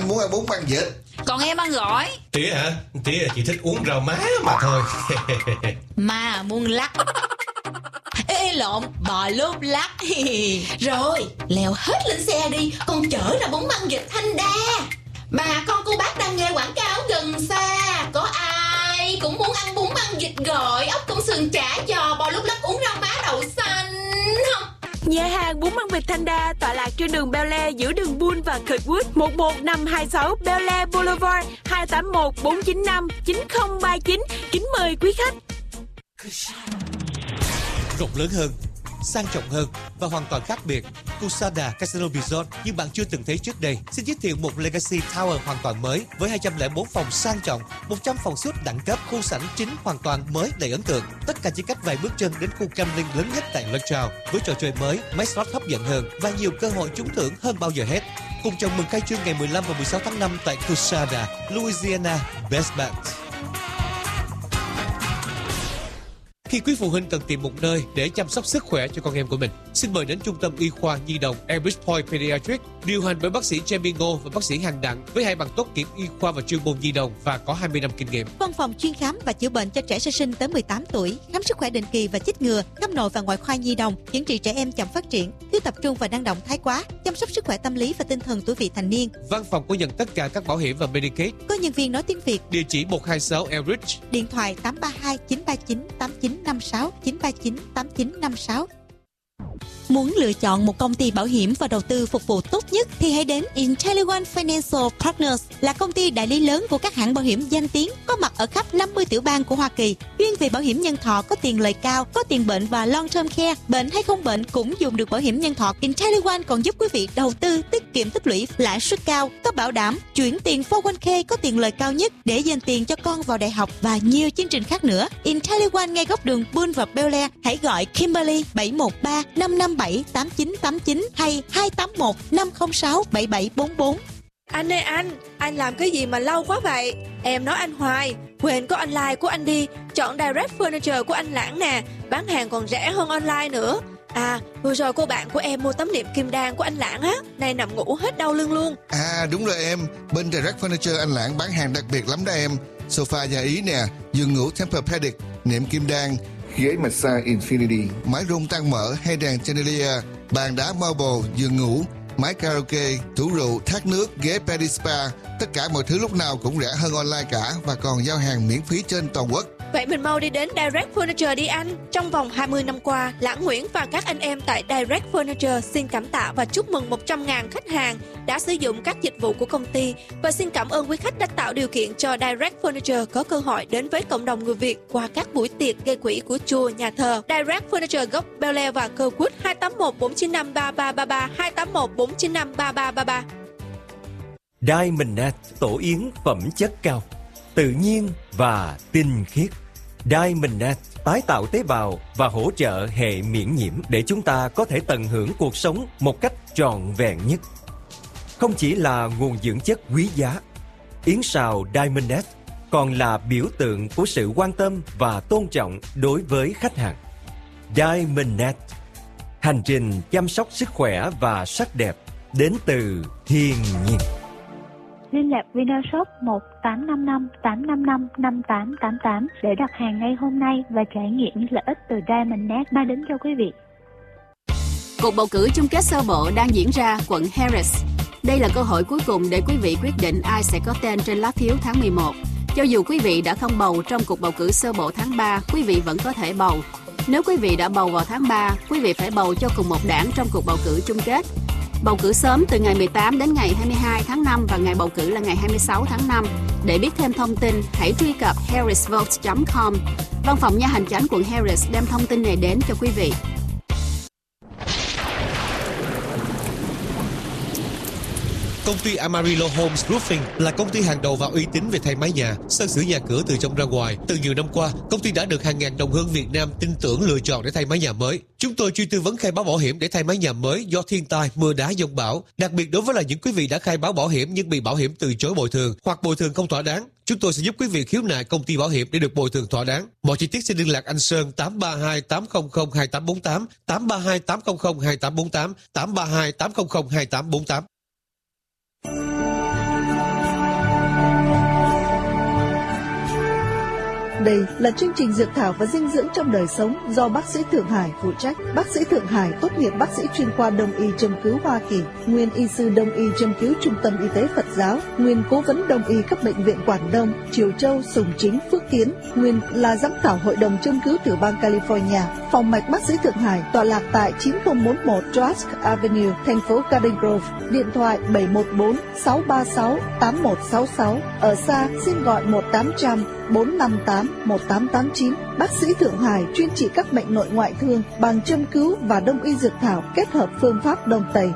muốn ăn bún băng vịt. Còn em ăn gỏi. Tía hả? Tía chỉ thích uống rau má mà thôi. Mà muốn lắc. Ê lộn, bò lốp lắc. Rồi, leo hết lên xe đi, con chở ra bún băng vịt Thanh Đa. Bà con cô bác đang nghe quảng cáo gần xa. Có ai cũng muốn ăn bún băng vịt gỏi, ốc công sườn chả giò, bò lốp lắc, uống rau má đậu xanh không? Nhà hàng bún băng vịt Thanh Đa tọa lạc trên đường Bel Air giữa đường Bull và Kirkwood, 11526 Bel Air Boulevard, 281 495 9039. Kính mời quý khách. Rộng lớn hơn, sang trọng hơn và hoàn toàn khác biệt, Kusada Casino Resort như bạn chưa từng thấy trước đây xin giới thiệu một Legacy Tower hoàn toàn mới với 204 phòng sang trọng, 100 phòng suite đẳng cấp, khu sảnh chính hoàn toàn mới đầy ấn tượng. Tất cả chỉ cách vài bước chân đến khu camping lớn nhất tại Lake với trò chơi mới, máy slot hấp dẫn hơn và nhiều cơ hội trúng thưởng hơn bao giờ hết. Cùng chào mừng khai trương ngày 15 và 16 tháng 5 tại Kusada, Louisiana, Best Bet. Khi quý phụ huynh cần tìm một nơi để chăm sóc sức khỏe cho con em của mình, xin mời đến Trung tâm Y khoa Nhi đồng Elbridge Point Pediatrics, điều hành bởi bác sĩ Jamie Ngô và bác sĩ Hằng Đặng với 2 bằng tốt nghiệp y khoa và chuyên môn nhi đồng và có 20 năm kinh nghiệm. Văn phòng chuyên khám và chữa bệnh cho trẻ sơ sinh tới 18 tuổi, khám sức khỏe định kỳ và chích ngừa, khám nội và ngoại khoa nhi đồng, chẩn trị trẻ em chậm phát triển, thiếu tập trung và năng động thái quá, chăm sóc sức khỏe tâm lý và tinh thần tuổi vị thành niên. Văn phòng có nhận tất cả các bảo hiểm và Medicaid. Có nhân viên nói tiếng Việt. Địa chỉ 126 Elbridge. Điện thoại 832 939 8956 939 8956. Muốn lựa chọn một công ty bảo hiểm và đầu tư phục vụ tốt nhất thì hãy đến IntelliOne Financial Partners, là công ty đại lý lớn của các hãng bảo hiểm danh tiếng, có mặt ở khắp 50 tiểu bang của Hoa Kỳ, chuyên về bảo hiểm nhân thọ có tiền lời cao, có tiền bệnh và long term care, bệnh hay không bệnh cũng dùng được bảo hiểm nhân thọ. IntelliOne còn giúp quý vị đầu tư, tiết kiệm tích lũy, lãi suất cao, có bảo đảm, chuyển tiền 401k có tiền lời cao nhất để dành tiền cho con vào đại học và nhiều chương trình khác nữa. IntelliOne ngay góc đường Bull và Bel Air. Hãy gọi Kimberly 713 557 8989 hay 281 506 7744. Anh ơi anh làm cái gì mà lâu quá vậy? Em nói anh hoài, quên có online của anh đi, chọn Direct Furniture của anh Lãng nè, bán hàng còn rẻ hơn online nữa. À, vừa rồi cô bạn của em mua tấm nệm kim đan của anh Lãng á, nay nằm ngủ hết đau lưng luôn. À đúng rồi em, bên Direct Furniture anh Lãng bán hàng đặc biệt lắm đó em. Sofa nhà Ý nè, giường ngủ Tempur-Pedic, nệm kim đan, ghế massage Infinity, mái rung tăng mở hay đèn chandelier, bàn đá marble, giường ngủ, máy karaoke, tủ rượu, thác nước, ghế pedi spa. Tất cả mọi thứ lúc nào cũng rẻ hơn online cả và còn giao hàng miễn phí trên toàn quốc. Vậy mình mau đi đến Direct Furniture đi anh. Trong vòng 20 năm qua, Lãng Nguyễn và các anh em tại Direct Furniture xin cảm tạ và chúc mừng 100.000 khách hàng đã sử dụng các dịch vụ của công ty, và xin cảm ơn quý khách đã tạo điều kiện cho Direct Furniture có cơ hội đến với cộng đồng người Việt qua các buổi tiệc gây quỹ của chùa, nhà thờ. Direct Furniture gốc Bel Air và Kirkwood, 281 495 3333, 281 495 3333. Diamond Net, tổ yến phẩm chất cao, tự nhiên và tinh khiết. Diamond Net tái tạo tế bào và hỗ trợ hệ miễn nhiễm để chúng ta có thể tận hưởng cuộc sống một cách trọn vẹn nhất. Không chỉ là nguồn dưỡng chất quý giá, yến sào Diamond Net còn là biểu tượng của sự quan tâm và tôn trọng đối với khách hàng. Diamond Net, hành trình chăm sóc sức khỏe và sắc đẹp đến từ thiên nhiên. Liên lạc Vinashop 1855 855 5888 để đặt hàng ngay hôm nay và trải nghiệm những lợi ích từ Diamond Net mang đến cho quý vị. Cuộc bầu cử chung kết sơ bộ đang diễn ra quận Harris. Đây là cơ hội cuối cùng để quý vị quyết định ai sẽ có tên trên lá phiếu tháng 11. Cho dù quý vị đã không bầu trong cuộc bầu cử sơ bộ tháng 3, quý vị vẫn có thể bầu. Nếu quý vị đã bầu vào tháng 3, quý vị phải bầu cho cùng một đảng trong cuộc bầu cử chung kết. Bầu cử sớm từ ngày 18 đến ngày 22 tháng 5 và ngày bầu cử là ngày 26 tháng 5. Để biết thêm thông tin, hãy truy cập harrisvote.com. Văn phòng nha hành chánh quận Harris đem thông tin này đến cho quý vị. Công ty Amarillo Homes Roofing là công ty hàng đầu và uy tín về thay mái nhà, sơn sửa nhà cửa từ trong ra ngoài. Từ nhiều năm qua, công ty đã được hàng ngàn đồng hương Việt Nam tin tưởng lựa chọn để thay mái nhà mới. Chúng tôi chuyên tư vấn khai báo bảo hiểm để thay mái nhà mới do thiên tai, mưa đá, dông bão. Đặc biệt đối với là những quý vị đã khai báo bảo hiểm nhưng bị bảo hiểm từ chối bồi thường hoặc bồi thường không thỏa đáng, chúng tôi sẽ giúp quý vị khiếu nại công ty bảo hiểm để được bồi thường thỏa đáng. Mọi chi tiết xin liên lạc anh Sơn 832 800 2848, 832 800 2848, 832 800 2848. Đây là chương trình Dược thảo và dinh dưỡng trong đời sống do bác sĩ Thượng Hải phụ trách. Bác sĩ Thượng Hải tốt nghiệp bác sĩ chuyên khoa Đông y châm cứu Hoa Kỳ, nguyên y sư Đông y châm cứu Trung tâm Y tế Phật giáo, nguyên cố vấn Đông y các bệnh viện Quảng Đông, Triều Châu, Sùng Chính, Phước Kiến, nguyên là giám khảo hội đồng châm cứu tiểu bang California. Phòng mạch bác sĩ Thượng Hải tọa lạc tại 9041 Trask Avenue, thành phố Garden Grove. Điện thoại 714-636-8166. Ở xa xin gọi 1-800-458-1889. Bác sĩ Thượng Hải chuyên trị các bệnh nội ngoại thương bằng châm cứu và đông y dược thảo kết hợp phương pháp Đông Tây.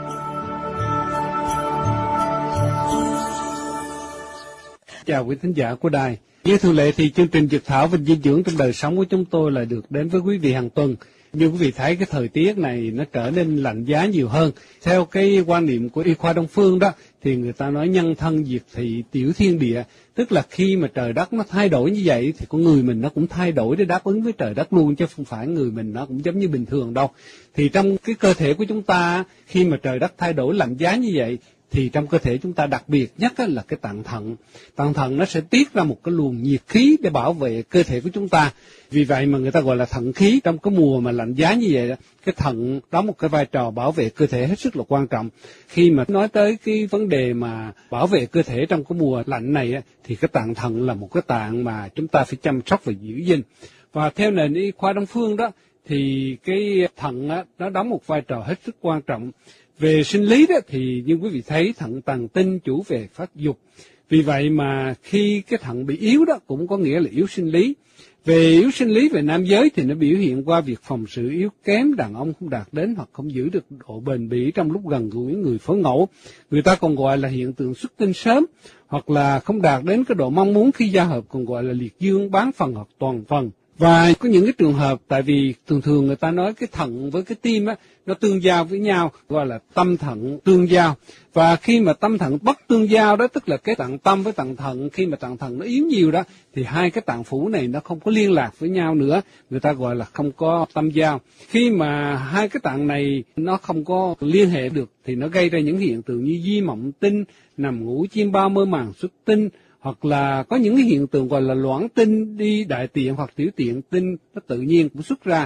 Chào quý thính giả của đài. Như thường lệ thì chương trình Dược thảo và dinh dưỡng trong đời sống của chúng tôi là được đến với quý vị hàng tuần. Như quý vị thấy cái thời tiết này nó trở nên lạnh giá nhiều hơn. Theo cái quan niệm của y khoa Đông phương đó thì người ta nói nhân thân diệt thị tiểu thiên địa, tức là khi mà trời đất nó thay đổi như vậy thì con người mình nó cũng thay đổi để đáp ứng với trời đất luôn, chứ không phải người mình nó cũng giống như bình thường đâu. Thì trong cái cơ thể của chúng ta khi mà trời đất thay đổi lạnh giá như vậy thì trong cơ thể chúng ta đặc biệt nhất là cái tạng thận. Tạng thận nó sẽ tiết ra một cái luồng nhiệt khí để bảo vệ cơ thể của chúng ta. Vì vậy mà người ta gọi là thận khí. Trong cái mùa mà lạnh giá như vậy đó, cái thận đóng một cái vai trò bảo vệ cơ thể hết sức là quan trọng. Khi mà nói tới cái vấn đề mà bảo vệ cơ thể trong cái mùa lạnh này thì cái tạng thận là một cái tạng mà chúng ta phải chăm sóc và giữ gìn. Và theo nền y khoa Đông phương đó thì cái thận nó đóng một vai trò hết sức quan trọng. Về sinh lý đó thì như quý vị thấy thận tàng tinh chủ về phát dục. Vì vậy mà khi cái thận bị yếu đó cũng có nghĩa là yếu sinh lý. Về yếu sinh lý về nam giới thì nó biểu hiện qua việc phòng sự yếu kém, đàn ông không đạt đến hoặc không giữ được độ bền bỉ trong lúc gần gũi người phối ngẫu. Người ta còn gọi là hiện tượng xuất tinh sớm, hoặc là không đạt đến cái độ mong muốn khi giao hợp còn gọi là liệt dương bán phần hoặc toàn phần. Và có những cái trường hợp tại vì thường người ta nói cái thận với cái tim nó tương giao với nhau, gọi là tâm thận tương giao. Và khi mà tâm thận bất tương giao đó, tức là cái tạng tâm với tạng thận, khi mà tạng thận nó yếu nhiều đó thì hai cái tạng phủ này nó không có liên lạc với nhau nữa, người ta gọi là không có tâm giao. Khi mà hai cái tạng này nó không có liên hệ được thì nó gây ra những hiện tượng như di mộng tinh, nằm ngủ chiêm bao mơ màng xuất tinh, hoặc là có những cái hiện tượng gọi là loãng tinh, đi đại tiện hoặc tiểu tiện tinh nó tự nhiên cũng xuất ra.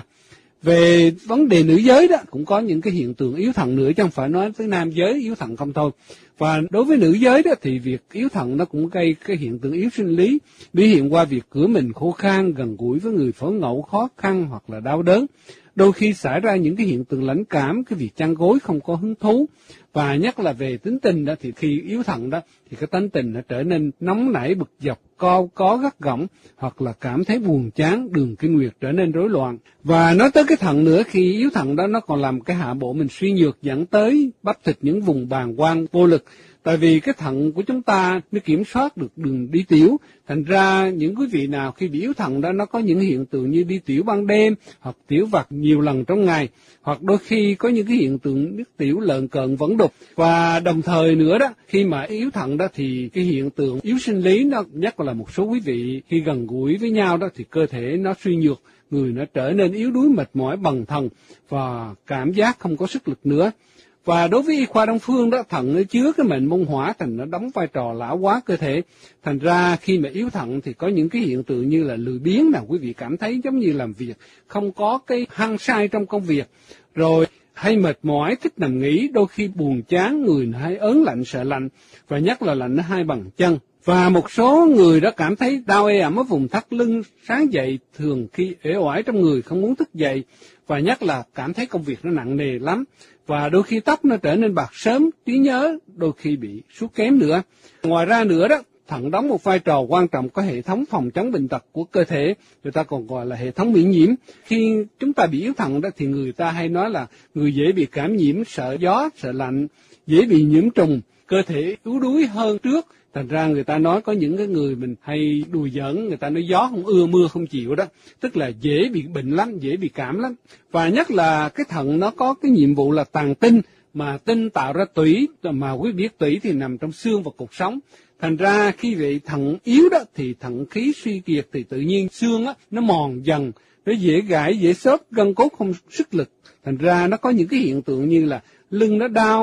Về vấn đề nữ giới đó cũng có những cái hiện tượng yếu thận nữa, chứ không phải nói tới nam giới yếu thận không thôi. Và đối với nữ giới đó thì việc yếu thận nó cũng gây cái hiện tượng yếu sinh lý, biểu hiện qua việc cửa mình khô khan, gần gũi với người phối ngẫu khó khăn hoặc là đau đớn. Đôi khi xảy ra những cái hiện tượng lãnh cảm, cái việc chăn gối không có hứng thú. Và nhất là về tính tình đó thì khi yếu thận đó thì cái tính tình nó trở nên nóng nảy, bực dọc, có gắt gỏng, hoặc là cảm thấy buồn chán, đường kinh nguyệt trở nên rối loạn. Và nói tới cái thận nữa, khi yếu thận đó nó còn làm cái hạ bộ mình suy nhược, dẫn tới bắp thịt những vùng bàng quang vô lực. Tại vì cái thận của chúng ta nó kiểm soát được đường đi tiểu, thành ra những quý vị nào khi bị yếu thận đó nó có những hiện tượng như đi tiểu ban đêm hoặc tiểu vặt nhiều lần trong ngày, hoặc đôi khi có những cái hiện tượng nước tiểu lợn cợn vẫn đục. Và đồng thời nữa đó, khi mà yếu thận đó thì cái hiện tượng yếu sinh lý nó nhất là một số quý vị khi gần gũi với nhau đó thì cơ thể nó suy nhược, người nó trở nên yếu đuối, mệt mỏi, bần thần và cảm giác không có sức lực nữa. Và đối với y khoa Đông phương đó, thận nó chứa cái mệnh môn hỏa, thành nó đóng vai trò lão hóa cơ thể. Thành ra khi mà yếu thận thì có những cái hiện tượng như là lười biếng, nào quý vị cảm thấy giống như làm việc không có cái hăng say trong công việc, rồi hay mệt mỏi, thích nằm nghỉ, đôi khi buồn chán, người hay ớn lạnh, sợ lạnh, và nhất là lạnh ở hai bàn chân. Và một số người đó cảm thấy đau ê ẩm ở vùng thắt lưng, sáng dậy thường khi uể oải trong người, không muốn thức dậy, và nhất là cảm thấy công việc nó nặng nề lắm. Và đôi khi tóc nó trở nên bạc sớm, trí nhớ đôi khi bị sút kém nữa. Ngoài ra nữa đó, thận đóng một vai trò quan trọng có hệ thống phòng chống bệnh tật của cơ thể, người ta còn gọi là hệ thống miễn nhiễm. Khi chúng ta bị yếu thận đó thì người ta hay nói là người dễ bị cảm nhiễm, sợ gió, sợ lạnh, dễ bị nhiễm trùng, cơ thể yếu đuối hơn trước. Thành ra người ta nói có những cái người mình hay đùa giỡn, người ta nói gió không ưa mưa không chịu đó, tức là dễ bị bệnh lắm, dễ bị cảm lắm. Và nhất là cái thận nó có cái nhiệm vụ là tàng tinh, mà tinh tạo ra tủy, mà quý biết tủy thì nằm trong xương và cột sống. Thành ra khi vị thận yếu đó thì thận khí suy kiệt thì tự nhiên xương á nó mòn dần, nó dễ gãy, dễ xốp, gân cốt không sức lực. Thành ra nó có những cái hiện tượng như là lưng nó đau,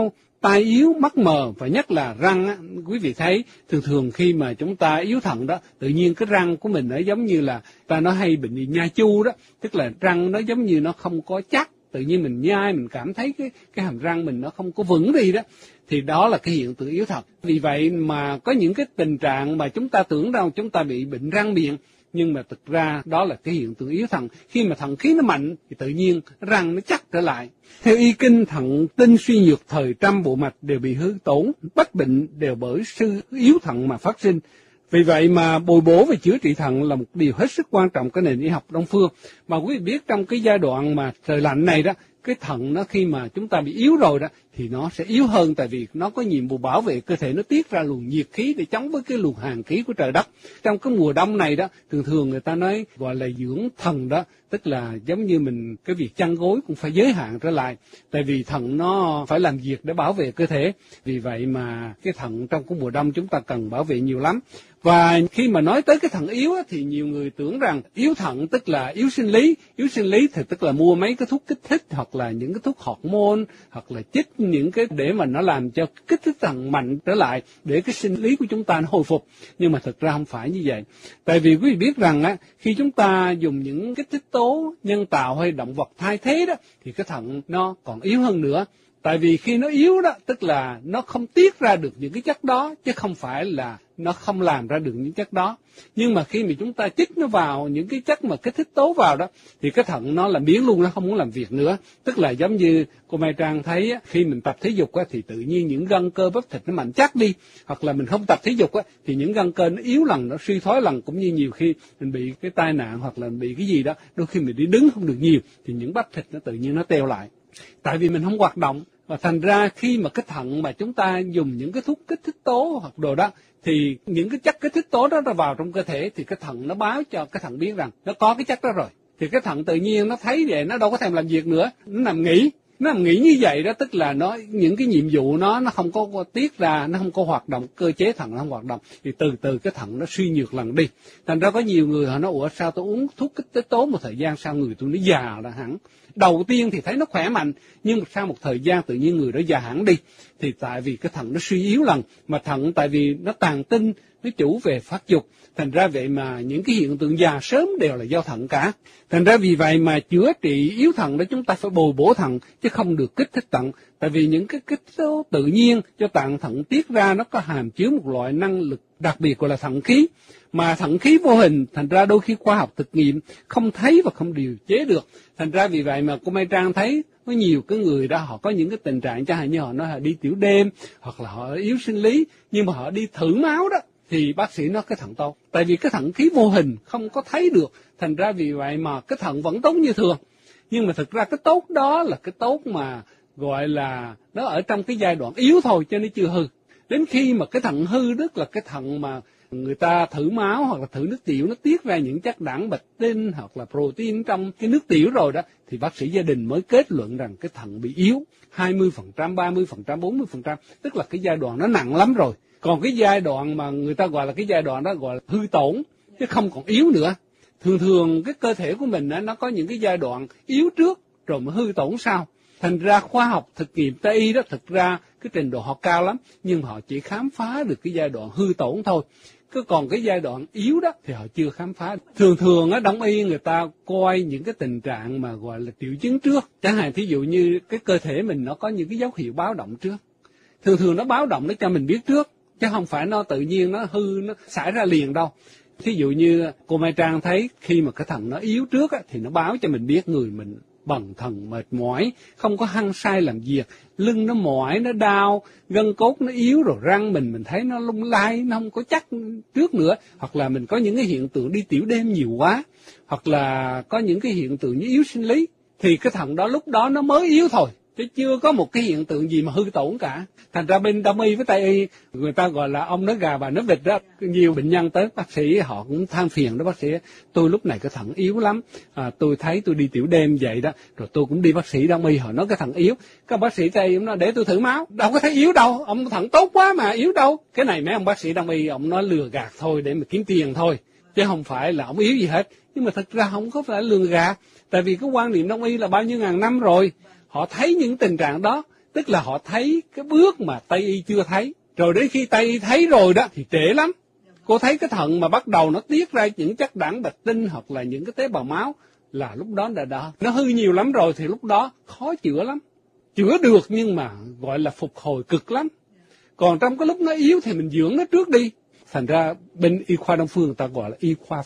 tai yếu, mắt mờ và nhất là răng á, quý vị thấy thường khi mà chúng ta yếu thận đó, tự nhiên cái răng của mình nó giống như là ta nói hay bệnh nha chu đó, tức là răng nó giống như nó không có chắc, tự nhiên mình nhai mình cảm thấy cái hàm răng mình nó không có vững đi đó, thì đó là cái hiện tượng yếu thận. Vì vậy mà có những cái tình trạng mà chúng ta tưởng rằng chúng ta bị bệnh răng miệng, nhưng mà thực ra đó là cái hiện tượng yếu thận. Khi mà thận khí nó mạnh thì tự nhiên răng nó chắc trở lại. Theo y kinh, thận tinh suy nhược thời trăm bộ mạch đều bị hư tổn, bách bệnh đều bởi sự yếu thận mà phát sinh. Vì vậy mà bồi bổ và chữa trị thận là một điều hết sức quan trọng cái nền y học Đông phương. Mà quý vị biết trong cái giai đoạn mà trời lạnh này đó, cái thận nó khi mà chúng ta bị yếu rồi đó thì nó sẽ yếu hơn, tại vì nó có nhiệm vụ bảo vệ cơ thể, nó tiết ra luồng nhiệt khí để chống với cái luồng hàn khí của trời đất. Trong cái mùa đông này đó, thường người ta nói gọi là dưỡng thần đó, tức là giống như mình cái việc chăn gối cũng phải giới hạn trở lại, tại vì thận nó phải làm việc để bảo vệ cơ thể. Vì vậy mà cái thận trong cái mùa đông chúng ta cần bảo vệ nhiều lắm. Và khi mà nói tới cái thận yếu á, thì nhiều người tưởng rằng yếu thận tức là yếu sinh lý thì tức là mua mấy cái thuốc kích thích hoặc là những cái thuốc hormone hoặc là chích những cái để mà nó làm cho kích thích thận mạnh trở lại để cái sinh lý của chúng ta nó hồi phục. Nhưng mà thực ra không phải như vậy. Tại vì quý vị biết rằng á, khi chúng ta dùng những kích thích tố nhân tạo hay động vật thay thế đó thì cái thận nó còn yếu hơn nữa. Tại vì khi nó yếu đó, tức là nó không tiết ra được những cái chất đó, chứ không phải là nó không làm ra được những chất đó. Nhưng mà khi mà chúng ta chích nó vào những cái chất mà kích thích tố vào đó, thì cái thận nó làm biến luôn, nó không muốn làm việc nữa. Tức là giống như cô Mai Trang thấy á, khi mình tập thể dục á, thì tự nhiên những gân cơ bắp thịt nó mạnh chắc đi. Hoặc là mình không tập thể dục á, thì những gân cơ nó yếu lần, nó suy thoái lần. Cũng như nhiều khi mình bị cái tai nạn hoặc là mình bị cái gì đó, đôi khi mình đi đứng không được nhiều, thì những bắp thịt nó tự nhiên nó teo lại. Tại vì mình không hoạt động. Và thành ra khi mà cái thận mà chúng ta dùng những cái thuốc kích thích tố hoặc đồ đó, thì những cái chất kích thích tố đó nó vào trong cơ thể, thì cái thận nó báo cho cái thận biết rằng nó có cái chất đó rồi. Thì cái thận tự nhiên nó thấy vậy, nó đâu có thèm làm việc nữa, nó nằm nghỉ. Nó nằm nghỉ như vậy đó, tức là nó những cái nhiệm vụ nó không có tiết ra, nó không có hoạt động, cơ chế thận nó không hoạt động, thì từ từ cái thận nó suy nhược lần đi. Thành ra có nhiều người họ nói ủa sao tôi uống thuốc kích thích tố một thời gian sau người tôi nó già là hẳn. Đầu tiên thì thấy nó khỏe mạnh, nhưng sau một thời gian tự nhiên người đó già hẳn đi. Thì tại vì cái thận nó suy yếu lần, mà thận tại vì nó tàn tinh, nó chủ về phát dục. Thành ra vậy mà những cái hiện tượng già sớm đều là do thận cả. Thành ra vì vậy mà chữa trị yếu thận đó chúng ta phải bồi bổ thận, chứ không được kích thích thận. Tại vì những cái kích thích tự nhiên cho tạng thận tiết ra nó có hàm chứa một loại năng lực đặc biệt gọi là thận khí. Mà thận khí vô hình, thành ra đôi khi khoa học thực nghiệm không thấy và không điều chế được. Thành ra vì vậy mà cô Mai Trang thấy có nhiều cái người đó họ có những cái tình trạng chẳng hạn như họ nói họ đi tiểu đêm hoặc là họ yếu sinh lý, nhưng mà họ đi thử máu đó thì bác sĩ nói cái thận tốt. Tại vì cái thận khí vô hình không có thấy được, thành ra vì vậy mà cái thận vẫn tốt như thường. Nhưng mà thực ra cái tốt đó là cái tốt mà gọi là nó ở trong cái giai đoạn yếu thôi, chứ nó chưa hư. Đến khi mà cái thận hư, tức là cái thận mà người ta thử máu hoặc là thử nước tiểu, nó tiết ra những chất đạm bạch tinh hoặc là protein trong cái nước tiểu rồi đó, thì bác sĩ gia đình mới kết luận rằng cái thận bị yếu 20%, 30%, 40%, tức là cái giai đoạn nó nặng lắm rồi. Còn cái giai đoạn mà người ta gọi là cái giai đoạn đó gọi là hư tổn, chứ không còn yếu nữa. Thường cái cơ thể của mình nó có những cái giai đoạn yếu trước rồi mới hư tổn sau. Thành ra khoa học thực nghiệm Tây y đó thực ra cái trình độ họ cao lắm, nhưng họ chỉ khám phá được cái giai đoạn hư tổn thôi. Còn cái giai đoạn yếu đó thì họ chưa khám phá. Thường á Đông y người ta coi những cái tình trạng mà gọi là triệu chứng trước. Chẳng hạn thí dụ như cái cơ thể mình nó có những cái dấu hiệu báo động trước. Thường nó báo động nó cho mình biết trước, chứ không phải nó tự nhiên nó hư nó xảy ra liền đâu. Thí dụ như cô Mai Trang thấy khi mà cái thận nó yếu trước á, thì nó báo cho mình biết người mình bần thần mệt mỏi, không có hăng say làm việc, lưng nó mỏi, nó đau, gân cốt nó yếu, rồi răng mình thấy nó lung lay, nó không có chắc trước nữa. Hoặc là mình có những cái hiện tượng đi tiểu đêm nhiều quá, hoặc là có những cái hiện tượng như yếu sinh lý, thì cái thận đó lúc đó nó mới yếu thôi, chứ chưa có một cái hiện tượng gì mà hư tổn cả. Thành ra bên Đông y với Tây y người ta gọi là ông nói gà bà nói vịt đó. Nhiều bệnh nhân tới bác sĩ họ cũng than phiền đó, bác sĩ tôi lúc này cái thận yếu lắm, tôi thấy tôi đi tiểu đêm vậy đó, rồi tôi cũng đi bác sĩ Đông y họ nói cái thận yếu. Các bác sĩ Tây y ông nói để tôi thử máu, đâu có thấy yếu đâu, ông thận tốt quá mà yếu đâu. Cái này mấy ông bác sĩ Đông y ông nói lừa gạt thôi để mà kiếm tiền thôi, chứ không phải là ông yếu gì hết. Nhưng mà thật ra không có phải lừa gạt, tại vì cái quan niệm Đông y là bao nhiêu ngàn năm rồi, họ thấy những tình trạng đó. Tức là họ thấy cái bước mà Tây y chưa thấy. Rồi đến khi Tây y thấy rồi đó thì trễ lắm. Cô thấy cái thận mà bắt đầu nó tiết ra những chất đảng bạch tinh hoặc là những cái tế bào máu là lúc đó nó hư nhiều lắm rồi, thì lúc đó khó chữa lắm. Chữa được nhưng mà gọi là phục hồi cực lắm. Còn trong cái lúc nó yếu thì mình dưỡng nó trước đi. Thành ra bên y khoa Đông phương người ta gọi là y khoa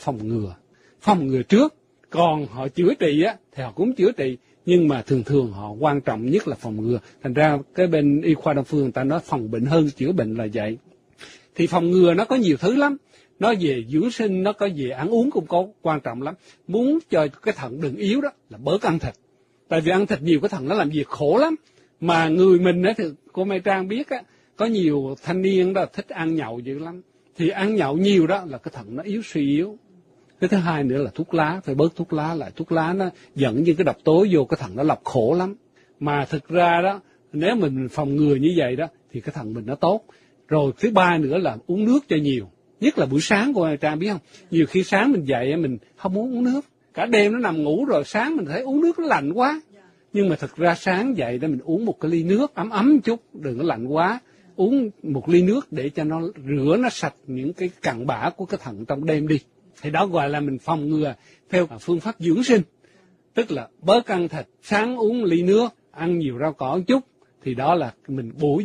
phòng ngừa trước. Còn họ chữa trị á thì họ cũng chữa trị, nhưng mà thường họ quan trọng nhất là phòng ngừa. Thành ra cái bên y khoa Đông phương người ta nói phòng bệnh hơn chữa bệnh là vậy. Thì phòng ngừa nó có nhiều thứ lắm. Nó về dưỡng sinh, nó có về ăn uống cũng có quan trọng lắm. Muốn cho cái thận đừng yếu đó là bớt ăn thịt. Tại vì ăn thịt nhiều cái thận nó làm việc khổ lắm. Mà người mình á thì cô Mai Trang biết á, có nhiều thanh niên đó thích ăn nhậu dữ lắm. Thì ăn nhậu nhiều đó là cái thận nó suy yếu. Cái thứ hai nữa là thuốc lá, phải bớt thuốc lá lại. Thuốc lá nó dẫn những cái độc tố vô cái thận nó lọc khổ lắm. Mà thực ra đó, nếu mình phòng ngừa như vậy đó thì cái thận mình nó tốt. Rồi thứ ba nữa là uống nước cho nhiều. Nhất là buổi sáng, cô Mai Trang biết không? Nhiều khi sáng mình dậy mình không muốn uống nước. Cả đêm nó nằm ngủ rồi sáng mình thấy uống nước nó lạnh quá. Nhưng mà thực ra sáng dậy đó mình uống một cái ly nước ấm ấm chút, đừng có lạnh quá. Uống một ly nước để cho nó rửa, nó sạch những cái cặn bã của cái thận trong đêm đi. Thì đó gọi là mình phòng ngừa theo phương pháp dưỡng sinh. Tức là bớt ăn thịt, sáng uống ly nước, ăn nhiều rau cỏ một chút. Thì đó là mình bồi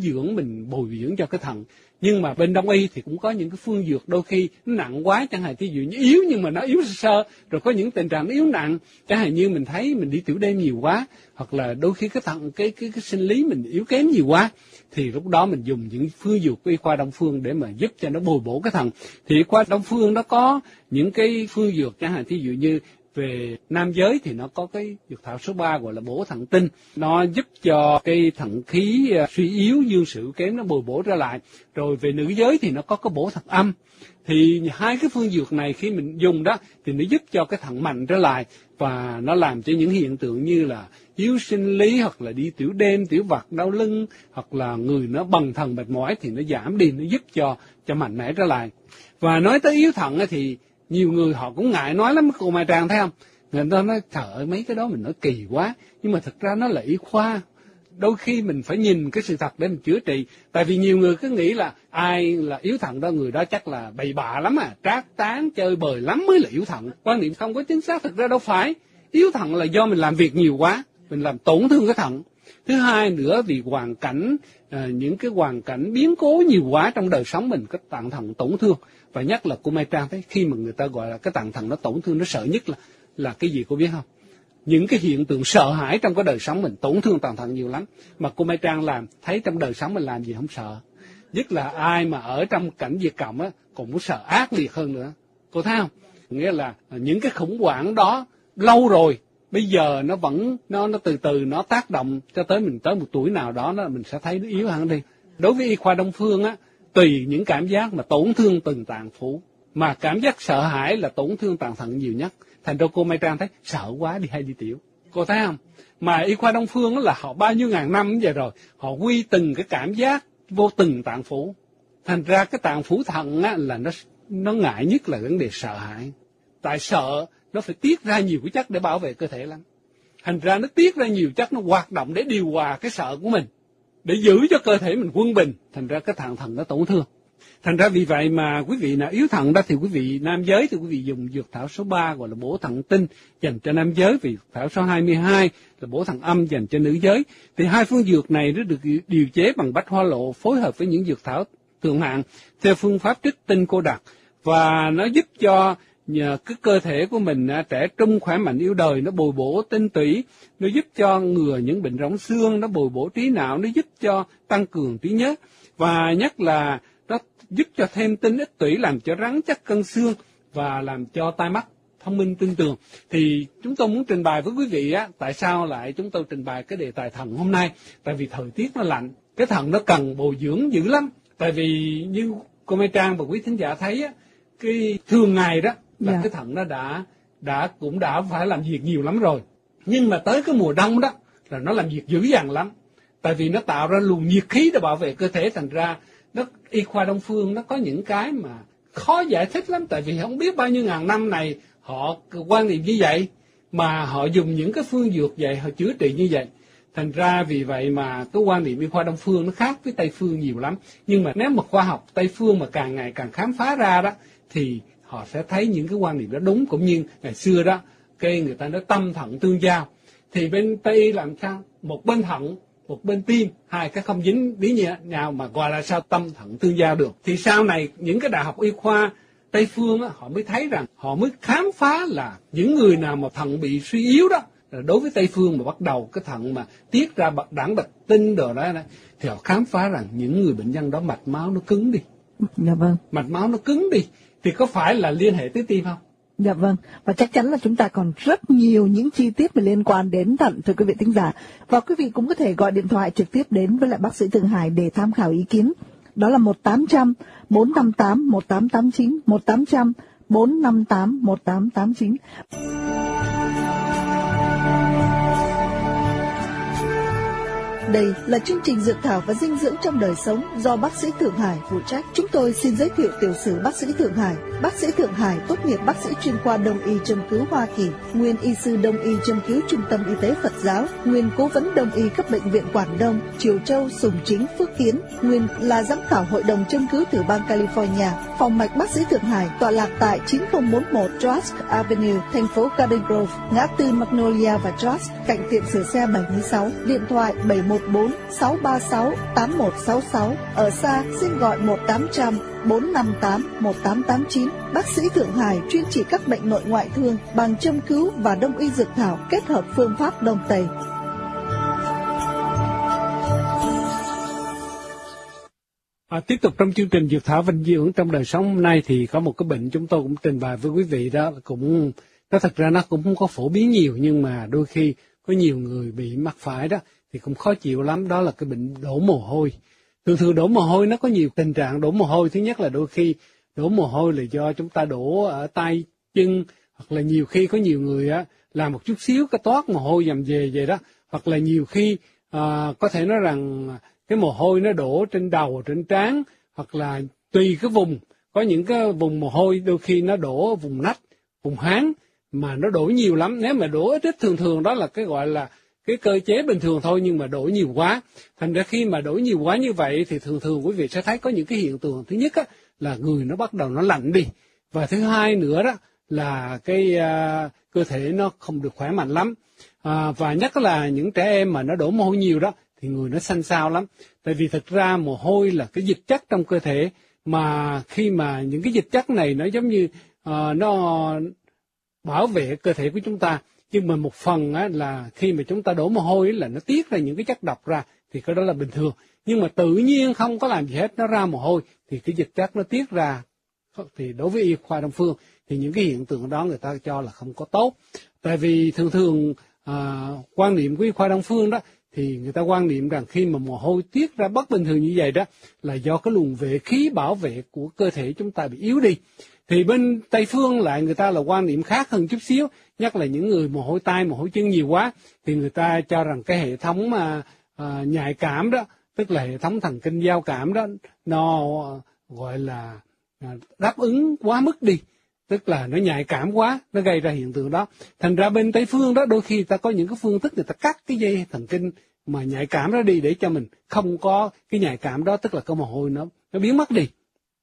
dưỡng cho cái thận. Nhưng mà bên Đông y thì cũng có những cái phương dược đôi khi nó nặng quá, chẳng hạn ví dụ như yếu nhưng mà nó yếu sơ, rồi có những tình trạng nó yếu nặng, chẳng hạn như mình thấy mình đi tiểu đêm nhiều quá, hoặc là đôi khi cái thận cái sinh lý mình yếu kém nhiều quá, thì lúc đó mình dùng những phương dược của y khoa Đông phương để mà giúp cho nó bồi bổ cái thận. Thì y khoa Đông phương nó có những cái phương dược, chẳng hạn ví dụ như về nam giới thì nó có cái dược thảo số 3 gọi là bổ thận tinh, nó giúp cho cái thận khí suy yếu, dương sự kém nó bồi bổ trở lại. Rồi về nữ giới thì nó có cái bổ thận âm. Thì hai cái phương dược này khi mình dùng đó thì nó giúp cho cái thận mạnh trở lại, và nó làm cho những hiện tượng như là yếu sinh lý, hoặc là đi tiểu đêm, tiểu vặt, đau lưng, hoặc là người nó bần thần mệt mỏi thì nó giảm đi, nó giúp cho mạnh mẽ trở lại. Và nói tới yếu thận thì nhiều người họ cũng ngại nói lắm, cô Mai Trang thấy không? Người ta nói trời ơi mấy cái đó mình nói kỳ quá, nhưng mà thực ra nó là y khoa. Đôi khi mình phải nhìn cái sự thật để mình chữa trị. Tại vì nhiều người cứ nghĩ là ai là yếu thận đó, người đó chắc là bậy bạ lắm trác tán chơi bời lắm mới là yếu thận. Quan niệm không có chính xác, thực ra đâu phải. Yếu thận là do mình làm việc nhiều quá, mình làm tổn thương cái thận. Thứ hai nữa vì hoàn cảnh, những cái hoàn cảnh biến cố nhiều quá trong đời sống mình, cái tạng thận tổn thương. Và nhất là cô Mai Trang thấy khi mà người ta gọi là cái tạng thận nó tổn thương, nó sợ nhất là cái gì cô biết không? Những cái hiện tượng sợ hãi trong cái đời sống mình tổn thương tạng thận nhiều lắm. Mà cô Mai Trang thấy trong đời sống mình làm gì không sợ. Nhất là ai mà ở trong cảnh diệt cộng còn muốn sợ ác liệt hơn nữa. Cô thấy không? Nghĩa là những cái khủng hoảng đó lâu rồi, bây giờ nó vẫn nó từ từ nó tác động cho tới mình tới một tuổi nào đó mình sẽ thấy nó yếu hẳn đi. Đối với y khoa Đông phương tùy những cảm giác mà tổn thương từng tạng phủ, mà cảm giác sợ hãi là tổn thương tạng thận nhiều nhất. Thành ra cô Mai Trang thấy sợ quá đi hay đi tiểu. Cô thấy không? Mà y khoa Đông phương là họ bao nhiêu ngàn năm như vậy rồi, họ quy từng cái cảm giác vô từng tạng phủ. Thành ra cái tạng phủ thận là nó ngại nhất là vấn đề sợ hãi. Tại sợ nó phải tiết ra nhiều cái chất để bảo vệ cơ thể lắm. Thành ra nó tiết ra nhiều chất, nó hoạt động để điều hòa cái sợ của mình, để giữ cho cơ thể mình quân bình. Thành ra cái tạng thận nó tổn thương. Thành ra vì vậy mà quý vị nào yếu thận đó thì quý vị nam giới thì quý vị dùng dược thảo số 3 gọi là bổ thận tinh dành cho nam giới, vì dược thảo số 22 là bổ thận âm dành cho nữ giới. Thì hai phương dược này nó được điều chế bằng bách hoa lộ phối hợp với những dược thảo thượng hạng theo phương pháp trích tinh cô đặc, và nó giúp cho nhờ cái cơ thể của mình trẻ trung khỏe mạnh yêu đời, nó bồi bổ tinh tủy, nó giúp cho ngừa những bệnh rỗng xương, nó bồi bổ trí não, nó giúp cho tăng cường trí nhớ, và nhất là nó giúp cho thêm tinh ích tủy, làm cho rắn chắc cân xương và làm cho tai mắt thông minh tinh tường. Thì chúng tôi muốn trình bày với quý vị tại sao lại chúng tôi trình bày cái đề tài thận hôm nay. Tại vì thời tiết nó lạnh, cái thận nó cần bồi dưỡng dữ lắm. Tại vì như cô Mai Trang và quý thính giả thấy cái thường ngày đó là cái thận nó cũng đã phải làm việc nhiều lắm rồi. Nhưng mà tới cái mùa đông đó là nó làm việc dữ dằn lắm. Tại vì nó tạo ra luồng nhiệt khí để bảo vệ cơ thể. Thành ra y khoa Đông phương nó có những cái mà khó giải thích lắm. Tại vì không biết bao nhiêu ngàn năm này họ quan niệm như vậy, mà họ dùng những cái phương dược vậy, họ chữa trị như vậy. Thành ra vì vậy mà cái quan niệm y khoa Đông phương nó khác với Tây phương nhiều lắm. Nhưng mà nếu mà khoa học Tây phương mà càng ngày càng khám phá ra đó, thì họ sẽ thấy những cái quan niệm đó đúng. Cũng như ngày xưa đó, người ta nói tâm thận tương giao. Thì bên Tây y làm sao? Một bên thận, một bên tim, hai cái không dính với nhau mà gọi là sao tâm thận tương giao được. Thì sau này những cái đại học y khoa Tây phương á, họ mới thấy rằng, họ mới khám phá là những người nào mà thận bị suy yếu đó, đối với Tây phương mà bắt đầu cái thận mà tiết ra đảng bạch tinh đồ đó, thì họ khám phá rằng những người bệnh nhân đó mạch máu nó cứng đi. Dạ vâng. Mạch máu nó cứng đi thì có phải là liên hệ tới tim không? Dạ vâng, và chắc chắn là chúng ta còn rất nhiều những chi tiết mà liên quan đến thận, thưa quý vị thính giả. Và quý vị cũng có thể gọi điện thoại trực tiếp đến với lại bác sĩ Thượng Hải để tham khảo ý kiến. Đó là 1-800-458-1889, 1-800-458-1889. Đây là chương trình Dược thảo và dinh dưỡng trong đời sống do bác sĩ Thượng Hải phụ trách. Chúng tôi xin giới thiệu tiểu sử bác sĩ Thượng Hải. Bác sĩ Thượng Hải tốt nghiệp bác sĩ chuyên khoa Đông y châm cứu Hoa Kỳ, nguyên y sư Đông y châm cứu Trung tâm Y tế Phật giáo, nguyên cố vấn Đông y cấp bệnh viện Quảng Đông, Triều Châu, Sùng Chính, Phước Kiến, nguyên là giám khảo hội đồng châm cứu tiểu bang California. Phòng mạch bác sĩ Thượng Hải tọa lạc tại 9041 Trask Avenue, thành phố Garden Grove, ngã tư Magnolia và Trask, cạnh tiệm sửa xe 76. Điện thoại 714-636-8166. Ở xa xin gọi 1-800-458-1889. Bác sĩ Thượng Hải chuyên trị các bệnh nội ngoại thương bằng châm cứu và đông y dược thảo kết hợp phương pháp Đông Tây. Tiếp tục trong chương trình Dược thảo và dinh dưỡng trong đời sống hôm nay thì có một cái bệnh chúng tôi cũng trình bày với quý vị đó, cũng nó thật ra nó cũng không có phổ biến nhiều, nhưng mà đôi khi có nhiều người bị mắc phải đó thì cũng khó chịu lắm. Đó là cái bệnh đổ mồ hôi. Thường đổ mồ hôi nó có nhiều tình trạng đổ mồ hôi. Thứ nhất là đôi khi đổ mồ hôi là do chúng ta đổ ở tay chân, hoặc là nhiều khi có nhiều người á làm một chút xíu cái toát mồ hôi dầm về vậy đó, hoặc là nhiều khi có thể nói rằng cái mồ hôi nó đổ trên đầu, trên trán, hoặc là tùy cái vùng. Có những cái vùng mồ hôi đôi khi nó đổ vùng nách, vùng háng mà nó đổ nhiều lắm. Nếu mà đổ ít thường đó là cái gọi là cái cơ chế bình thường thôi, nhưng mà đổ nhiều quá. Thành ra khi mà đổ nhiều quá như vậy thì thường quý vị sẽ thấy có những cái hiện tượng. Thứ nhất á, là người nó bắt đầu nó lạnh đi. Và thứ hai nữa đó là cái cơ thể nó không được khỏe mạnh lắm. Và nhất là những trẻ em mà nó đổ mồ hôi nhiều đó thì người nó xanh xao lắm. Tại vì thực ra mồ hôi là cái dịch chất trong cơ thể, mà khi mà những cái dịch chất này nó giống như nó bảo vệ cơ thể của chúng ta. Nhưng mà một phần á, là khi mà chúng ta đổ mồ hôi là nó tiết ra những cái chất độc ra, thì cái đó là bình thường. Nhưng mà tự nhiên không có làm gì hết, nó ra mồ hôi thì cái dịch chất nó tiết ra. Thì đối với y khoa Đông phương thì những cái hiện tượng đó người ta cho là không có tốt. Tại vì thường quan niệm của y khoa Đông phương đó thì người ta quan niệm rằng khi mà mồ hôi tiết ra bất bình thường như vậy đó là do cái luồng vệ khí bảo vệ của cơ thể chúng ta bị yếu đi. Thì bên Tây phương lại người ta là quan niệm khác hơn chút xíu, nhất là những người mồ hôi tay, mồ hôi chân nhiều quá thì người ta cho rằng cái hệ thống nhạy cảm đó, tức là hệ thống thần kinh giao cảm đó, nó gọi là đáp ứng quá mức đi, tức là nó nhạy cảm quá, nó gây ra hiện tượng đó. Thành ra bên Tây phương đó đôi khi ta có những cái phương thức người ta cắt cái dây thần kinh mà nhạy cảm đó đi để cho mình không có cái nhạy cảm đó, tức là cái mồ hôi nó biến mất đi.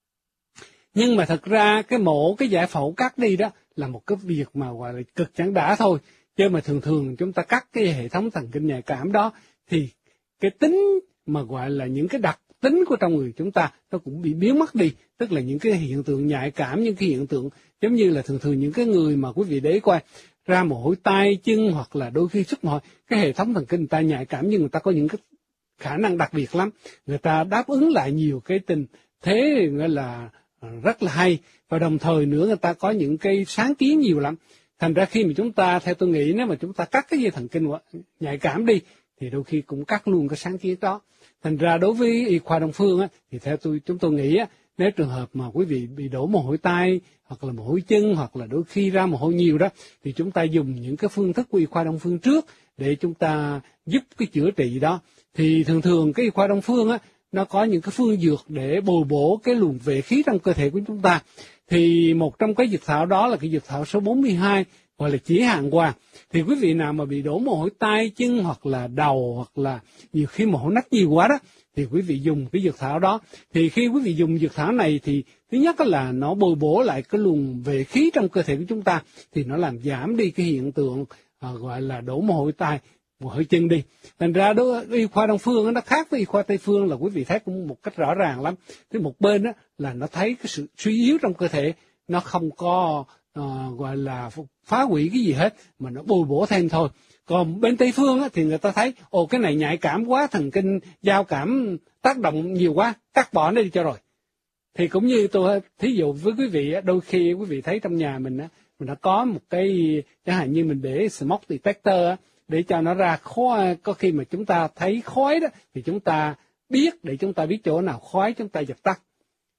Nhưng mà thật ra cái giải phẫu cắt đi đó là một cái việc mà gọi là cực chẳng đã thôi. Chứ mà thường chúng ta cắt cái hệ thống thần kinh nhạy cảm đó thì cái tính mà gọi là những cái đặc tính của trong người chúng ta nó cũng bị biến mất đi. Tức là những cái hiện tượng nhạy cảm, những cái hiện tượng giống như là thường những cái người mà quý vị để ý coi ra mồ hôi tay chân hoặc là đôi khi xuất mồ hôi, cái hệ thống thần kinh người ta nhạy cảm nhưng người ta có những cái khả năng đặc biệt lắm. Người ta đáp ứng lại nhiều cái tình thế gọi là rất là hay, và đồng thời nữa người ta có những cái sáng kiến nhiều lắm. Thành ra khi mà chúng ta, theo tôi nghĩ, nếu mà chúng ta cắt cái dây thần kinh nhạy cảm đi thì đôi khi cũng cắt luôn cái sáng kiến đó. Thành ra đối với y khoa Đông phương á, thì theo chúng tôi nghĩ á, nếu trường hợp mà quý vị bị đổ mồ hôi tay hoặc là mồ hôi chân hoặc là đôi khi ra mồ hôi nhiều đó thì chúng ta dùng những cái phương thức của y khoa Đông phương trước để chúng ta giúp cái chữa trị đó. Thì thường cái y khoa Đông phương á, nó có những cái phương dược để bồi bổ cái luồng vệ khí trong cơ thể của chúng ta. Thì một trong cái dược thảo đó là cái dược thảo số 42 gọi là chỉ hàng hoàng. Thì quý vị nào mà bị đổ mồ hôi tay chân hoặc là đầu hoặc là nhiều khi mồ hôi nách nhiều quá đó, thì quý vị dùng cái dược thảo đó. Thì khi quý vị dùng dược thảo này thì thứ nhất là nó bồi bổ lại cái luồng vệ khí trong cơ thể của chúng ta, thì nó làm giảm đi cái hiện tượng gọi là đổ mồ hôi tay, mồ hôi chân đi. Thành ra đó, y khoa Đông phương nó khác với y khoa Tây phương là quý vị thấy cũng một cách rõ ràng lắm. Thì một bên đó là nó thấy cái sự suy yếu trong cơ thể, nó không có gọi là phá hủy cái gì hết, mà nó bồi bổ thêm thôi. Còn bên Tây phương á, thì người ta thấy cái này nhạy cảm quá, thần kinh giao cảm tác động nhiều quá, cắt bỏ nó đi cho rồi. Thì cũng như tôi thí dụ với quý vị, đôi khi quý vị thấy trong nhà mình á, mình đã có một cái chẳng hạn như mình để smoke detector á, để cho nó ra khói. Có khi mà chúng ta thấy khói đó thì chúng ta biết, để chúng ta biết chỗ nào khói chúng ta dập tắt.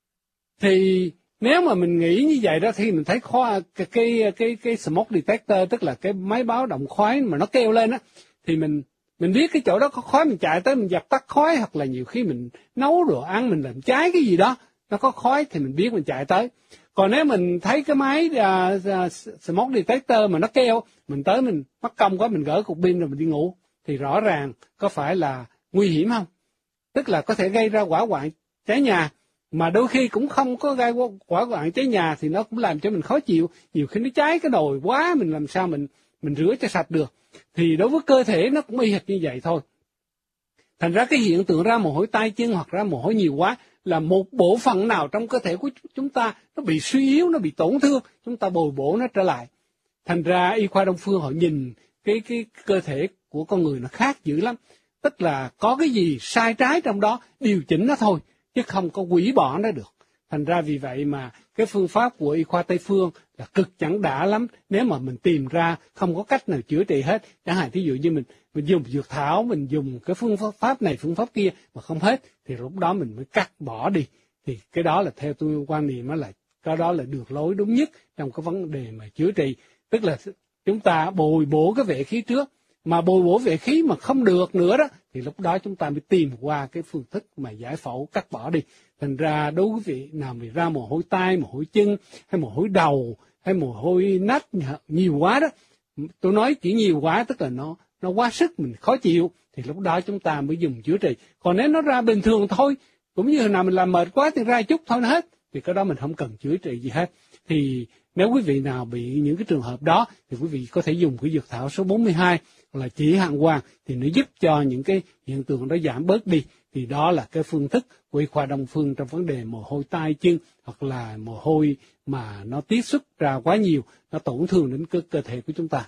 Thì nếu mà mình nghĩ như vậy đó, thì mình thấy khói, cái smoke detector, tức là cái máy báo động khói mà nó kêu lên á, thì mình biết cái chỗ đó có khói, mình chạy tới mình dập tắt khói. Hoặc là nhiều khi mình nấu đồ ăn, mình làm cháy cái gì đó, nó có khói thì mình biết mình chạy tới. Còn nếu mình thấy cái máy smoke detector mà nó kêu, mình tới mình mắc công quá, mình gỡ cục pin rồi mình đi ngủ, thì rõ ràng có phải là nguy hiểm không? Tức là có thể gây ra hỏa hoạn cháy nhà, mà đôi khi cũng không có gây hỏa hoạn cháy nhà thì nó cũng làm cho mình khó chịu. Nhiều khi nó cháy cái đồi quá, mình làm sao mình rửa cho sạch được. Thì đối với cơ thể nó cũng y hệt như vậy thôi. Thành ra cái hiện tượng ra mồ hôi tay chân hoặc ra mồ hôi nhiều quá là một bộ phận nào trong cơ thể của chúng ta nó bị suy yếu, nó bị tổn thương, chúng ta bồi bổ nó trở lại. Thành ra y khoa Đông phương họ nhìn cái cơ thể của con người nó khác dữ lắm. Tức là có cái gì sai trái trong đó, điều chỉnh nó thôi, chứ không có hủy bỏ nó được. Thành ra vì vậy mà cái phương pháp của y khoa Tây phương là cực chẳng đã lắm. Nếu mà mình tìm ra không có cách nào chữa trị hết, chẳng hạn thí dụ như mình dùng dược thảo, mình dùng cái phương pháp này, phương pháp kia mà không hết, thì lúc đó mình mới cắt bỏ đi. Thì cái đó là theo tôi quan niệm là cái đó là được lối đúng nhất trong cái vấn đề mà chữa trị. Tức là chúng ta bồi bổ cái vệ khí trước, mà bồi bổ vệ khí mà không được nữa đó, thì lúc đó chúng ta mới tìm qua cái phương thức mà giải phẫu cắt bỏ đi. Thành ra đối với vị nào bị ra mồ hôi tay, mồ hôi chân, hay mồ hôi đầu, hay mồ hôi nách nhiều quá đó, tôi nói chỉ nhiều quá tức là nó quá sức, mình khó chịu, thì lúc đó chúng ta mới dùng chữa trị. Còn nếu nó ra bình thường thôi, cũng như hồi nào mình làm mệt quá thì ra chút thôi nó hết, thì cái đó mình không cần chữa trị gì hết. Thì nếu quý vị nào bị những cái trường hợp đó, thì quý vị có thể dùng cái dược thảo số 42 là chỉ hàng hoàng, thì nó giúp cho những cái hiện tượng đó giảm bớt đi. Thì đó là cái phương thức của y khoa Đông phương trong vấn đề mồ hôi tay chân, hoặc là mồ hôi mà nó tiết xuất ra quá nhiều, nó tổn thương đến cơ thể của chúng ta.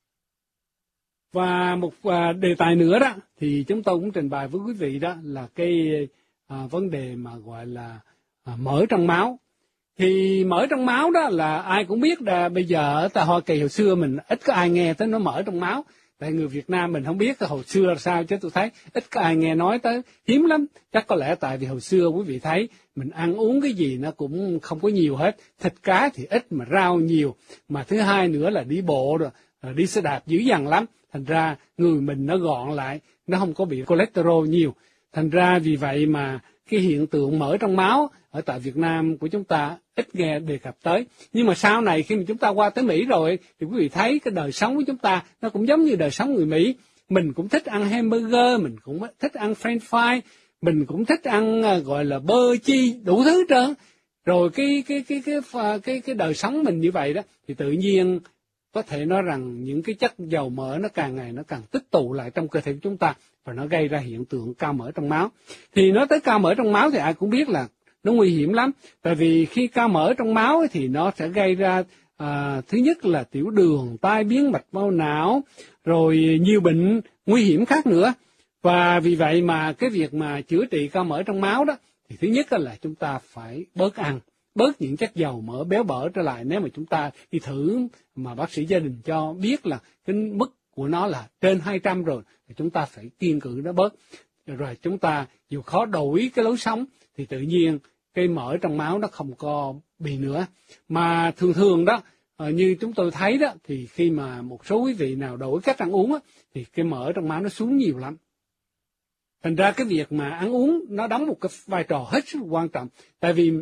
Và một đề tài nữa đó thì chúng tôi cũng trình bày với quý vị, đó là cái vấn đề mà gọi là mỡ trong máu. Thì mỡ trong máu đó là ai cũng biết, là bây giờ ở tại Hoa Kỳ hồi xưa mình ít có ai nghe tới nó mỡ trong máu. Tại người Việt Nam mình không biết hồi xưa là sao, chứ tôi thấy ít có ai nghe nói tới, hiếm lắm. Chắc có lẽ tại vì hồi xưa quý vị thấy mình ăn uống cái gì nó cũng không có nhiều hết. Thịt cá thì ít mà rau nhiều. Mà thứ hai nữa là đi bộ rồi đi xe đạp dữ dằn lắm. Thành ra người mình nó gọn lại, nó không có bị cholesterol nhiều. Thành ra vì vậy mà cái hiện tượng mỡ trong máu ở tại Việt Nam của chúng ta ít nghe đề cập tới. Nhưng mà sau này khi mà chúng ta qua tới Mỹ rồi thì quý vị thấy cái đời sống của chúng ta nó cũng giống như đời sống người Mỹ. Mình cũng thích ăn hamburger, mình cũng thích ăn french fry, mình cũng thích ăn gọi là bơ chi, đủ thứ hết trơn. Rồi cái đời sống mình như vậy đó thì tự nhiên có thể nói rằng những cái chất dầu mỡ nó càng ngày nó càng tích tụ lại trong cơ thể của chúng ta, và nó gây ra hiện tượng cao mỡ trong máu. Thì nói tới cao mỡ trong máu thì ai cũng biết là nó nguy hiểm lắm. Tại vì khi cao mỡ trong máu thì nó sẽ gây ra thứ nhất là tiểu đường, tai biến mạch máu não, rồi nhiều bệnh nguy hiểm khác nữa. Và vì vậy mà cái việc mà chữa trị cao mỡ trong máu đó thì thứ nhất là chúng ta phải bớt ăn, bớt những chất dầu mỡ béo bở trở lại. Nếu mà chúng ta đi thử mà bác sĩ gia đình cho biết là cái mức của nó là trên 200 rồi, thì chúng ta phải kiêng cự nó bớt. Rồi chúng ta dù khó đổi cái lối sống thì tự nhiên cái mỡ trong máu nó không có bị nữa. Mà thường đó, như chúng tôi thấy đó, thì khi mà một số quý vị nào đổi cách ăn uống á, thì cái mỡ trong máu nó xuống nhiều lắm. Thành ra cái việc mà ăn uống nó đóng một cái vai trò hết sức quan trọng. Tại vì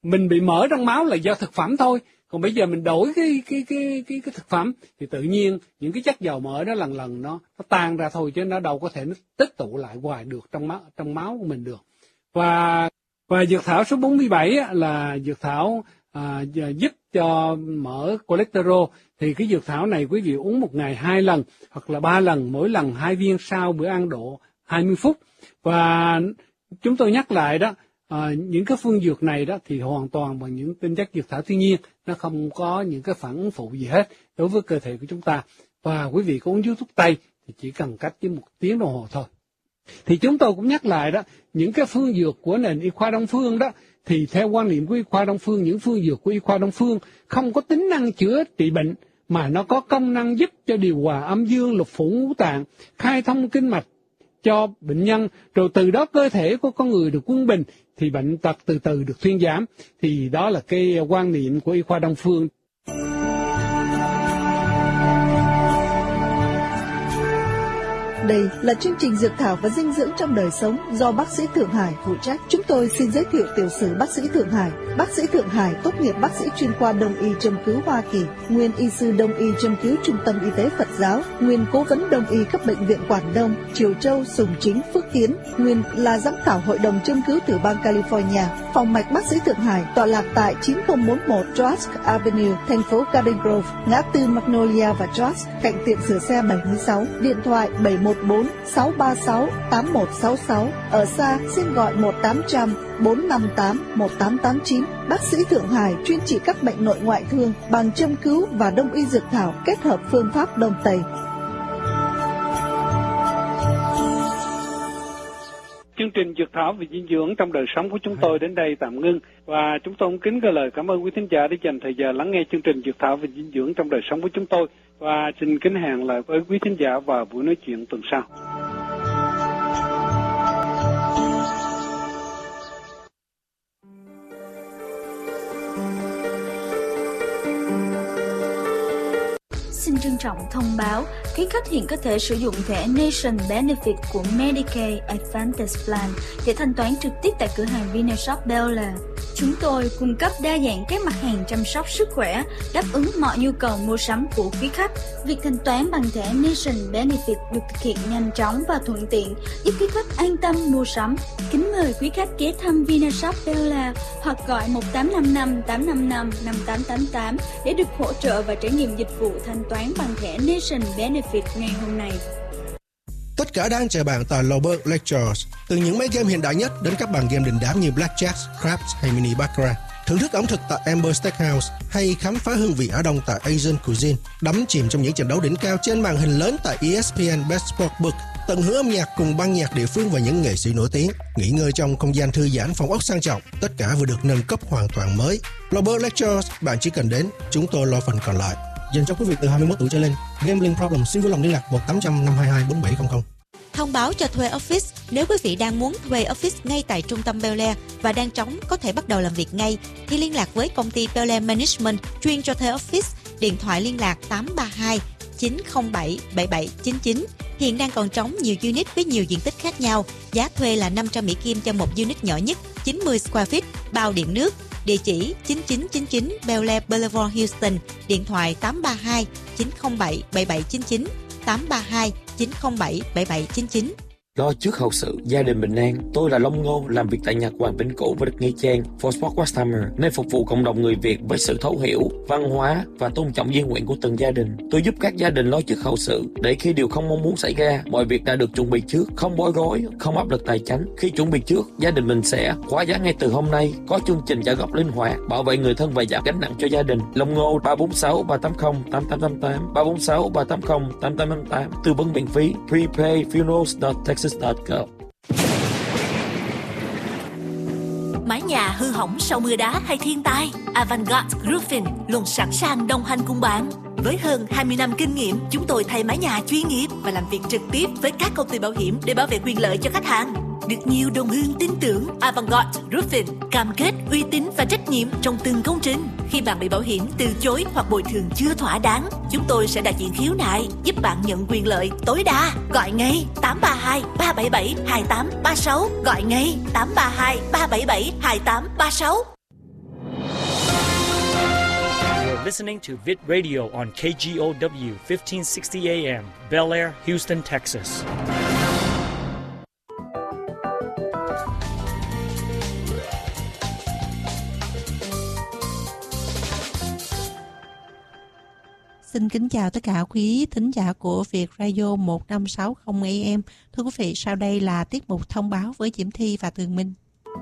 Mình bị mỡ trong máu là do thực phẩm thôi. Còn bây giờ mình đổi cái thực phẩm thì tự nhiên những cái chất dầu mỡ đó lần lần nó tan ra thôi, chứ nó đâu có thể nó tích tụ lại hoài được trong máu của mình được. Và dược thảo số 47 là dược thảo giúp cho mỡ cholesterol. Thì cái dược thảo này quý vị uống một ngày 2 lần hoặc là 3 lần, mỗi lần 2 viên sau bữa ăn độ 20 phút. Và chúng tôi nhắc lại đó, những cái phương dược này đó thì hoàn toàn bằng những tinh chất dược thảo thiên nhiên, nó không có những cái phản ứng phụ gì hết đối với cơ thể của chúng ta. Và quý vị có uống thuốc tây thì chỉ cần cách với 1 tiếng đồng hồ thôi. Thì chúng tôi cũng nhắc lại đó, những cái phương dược của nền y khoa Đông phương đó, thì theo quan niệm của y khoa Đông phương, những phương dược của y khoa Đông phương không có tính năng chữa trị bệnh, mà nó có công năng giúp cho điều hòa âm dương, lục phủ ngũ tạng, khai thông kinh mạch cho bệnh nhân, rồi từ đó cơ thể của con người được quân bình thì bệnh tật từ từ được thuyên giảm. Thì đó là cái quan niệm của y khoa Đông phương. Đây là chương trình Dược thảo và dinh dưỡng trong đời sống do bác sĩ Thượng Hải phụ trách. Chúng tôi xin giới thiệu tiểu sử bác sĩ Thượng Hải. Bác sĩ Thượng Hải tốt nghiệp bác sĩ chuyên khoa Đông y châm cứu Hoa Kỳ, nguyên y sư Đông y châm cứu Trung tâm Y tế Phật giáo, nguyên cố vấn Đông y các bệnh viện Quảng Đông, Triều Châu, Sùng Chính, Phước Tiến, nguyên là giám khảo hội đồng châm cứu tiểu bang California. Phòng mạch bác sĩ Thượng Hải tọa lạc tại 9041 Trask Avenue, thành phố Garden Grove, ngã tư Magnolia và Trask, cạnh tiệm sửa xe 76. Điện thoại 714-636-8166. Ở xa xin gọi 1-800-458-1889. Bác sĩ Thượng Hải chuyên trị các bệnh nội ngoại thương bằng châm cứu và đông y dược thảo kết hợp phương pháp Đông Tây. Chương trình Dược thảo và dinh dưỡng trong đời sống của chúng tôi đến đây tạm ngưng, và chúng tôi cũng kính gửi lời cảm ơn quý thính giả đã dành thời giờ lắng nghe chương trình Dược thảo và dinh dưỡng trong đời sống của chúng tôi, và xin kính hẹn lại với quý thính giả vào buổi nói chuyện tuần sau. Xin trân trọng thông báo, quý khách hiện có thể sử dụng thẻ Nation Benefit của Medicaid Advantage Plan để thanh toán trực tiếp tại cửa hàng Vinashop Bel Air. Chúng tôi cung cấp đa dạng các mặt hàng chăm sóc sức khỏe, đáp ứng mọi nhu cầu mua sắm của quý khách. Việc thanh toán bằng thẻ Nation Benefit được thực hiện nhanh chóng và thuận tiện, giúp quý khách an tâm mua sắm. Kính mời quý khách ghé thăm Vinashop Bel Air hoặc gọi 1855-855-5888 để được hỗ trợ và trải nghiệm dịch vụ thanh toán bằng thẻ Nation Benefit ngày hôm nay. Tất cả đang chờ bạn tại Lowberg Lectures. Từ những máy game hiện đại nhất đến các bàn game đình đám như Blackjack, Craps hay Mini Baccarat. Thưởng thức ẩm thực tại Amber Steakhouse hay khám phá hương vị Á Đông tại Asian Cuisine. Đắm chìm trong những trận đấu đỉnh cao trên màn hình lớn tại ESPN Best Sportsbook. Tận hưởng âm nhạc cùng ban nhạc địa phương và những nghệ sĩ nổi tiếng. Nghỉ ngơi trong không gian thư giãn, phòng ốc sang trọng. Tất cả vừa được nâng cấp hoàn toàn mới. Lowberg Lectures, bạn chỉ cần đến, chúng tôi lo phần còn lại. Dành cho quý vị từ 21 tuổi trở lên. Gambling problem xin vui lòng liên lạc 1-800-522-4700. Thông báo cho thuê office. Nếu quý vị đang muốn thuê office ngay tại trung tâm Bel Air và đang trống có thể bắt đầu làm việc ngay, thì liên lạc với công ty Bel Air Management chuyên cho thuê office. Điện thoại liên lạc 832-907-7799. Hiện đang còn trống nhiều unit với nhiều diện tích khác nhau. Giá thuê là 500 Mỹ Kim cho một unit nhỏ nhất, 90 square feet, bao điện nước. Địa chỉ 9999 Bel Air Boulevard, Houston. Điện thoại 832-907-7799. 832-907-7799. Lo trước hậu sự, gia đình bình an. Tôi là Long Ngô, làm việc tại nhà Hoàng Bỉnh Cũ và Đức Nghĩa Trang, For Sport West Hammer, nơi phục vụ cộng đồng người Việt với sự thấu hiểu, văn hóa và tôn trọng di nguyện của từng gia đình. Tôi giúp các gia đình lo trước hậu sự, để khi điều không mong muốn xảy ra, mọi việc đã được chuẩn bị trước, không bối rối, không áp lực tài chính. Khi chuẩn bị trước, gia đình mình sẽ khóa giá ngay từ hôm nay, có chương trình trả góp linh hoạt, bảo vệ người thân và giảm gánh nặng cho gia đình. Long Ngô 346-380-8888, 346-380-8888, tư vấn miễn phí, prepayfunerals.texas.gov. Mái nhà hư hỏng sau mưa đá hay thiên tai, Avantgarde Roofing luôn sẵn sàng đồng hành cùng bạn. Với hơn 20 năm kinh nghiệm, chúng tôi thay mái nhà chuyên nghiệp và làm việc trực tiếp với các công ty bảo hiểm để bảo vệ quyền lợi cho khách hàng. Được nhiều đồng hương tin tưởng, Avantgarde Roofing cam kết uy tín và trách nhiệm trong từng công trình. Khi bạn bị bảo hiểm từ chối hoặc bồi thường chưa thỏa đáng, chúng tôi sẽ đại diện khiếu nại, giúp bạn nhận quyền lợi tối đa. Gọi ngay 832-377-2836. Gọi ngay 832-377-2836. listening to Vid Radio on KGOW 1560 AM, Bel Air, Houston, Texas. Xin kính chào tất cả quý thính giả của Việt Radio 1560 AM. Thưa quý vị, sau đây là tiết mục thông báo với Diễm Thi và Tường Minh.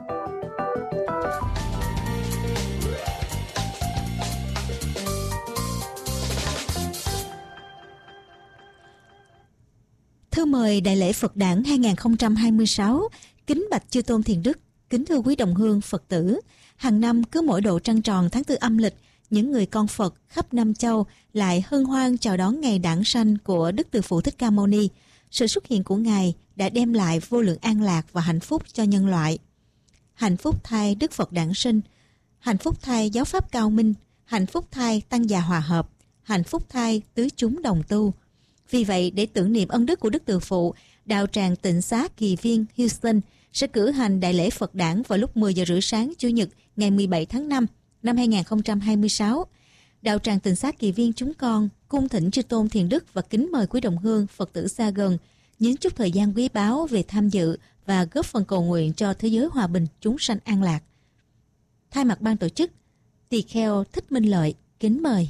Thư mời Đại lễ Phật Đản 2026, kính bạch Chư Tôn Thiền Đức, kính thưa quý đồng hương Phật tử. Hàng năm cứ mỗi độ trăng tròn tháng 4 âm lịch, những người con Phật khắp Nam Châu lại hân hoan chào đón ngày đản sanh của Đức Từ Phụ Thích Ca Mâu Ni. Sự xuất hiện của Ngài đã đem lại vô lượng an lạc và hạnh phúc cho nhân loại. Hạnh phúc thay Đức Phật đản sinh, hạnh phúc thay giáo pháp cao minh, hạnh phúc thay tăng già hòa hợp, hạnh phúc thay tứ chúng đồng tu. Vì vậy, để tưởng niệm ân đức của Đức Từ Phụ, đạo tràng Tịnh Xá Kỳ Viên, Houston sẽ cử hành đại lễ Phật đản vào lúc 10 giờ rưỡi sáng Chủ nhật ngày 17 tháng 5 năm 2026. Đạo tràng Tịnh Xá Kỳ Viên chúng con cung thỉnh Chư Tôn Thiền Đức và kính mời quý đồng hương Phật tử xa gần nhấn chút thời gian quý báu về tham dự và góp phần cầu nguyện cho thế giới hòa bình, chúng sanh an lạc. Thay mặt ban tổ chức, Tỳ kheo Thích Minh Lợi kính mời.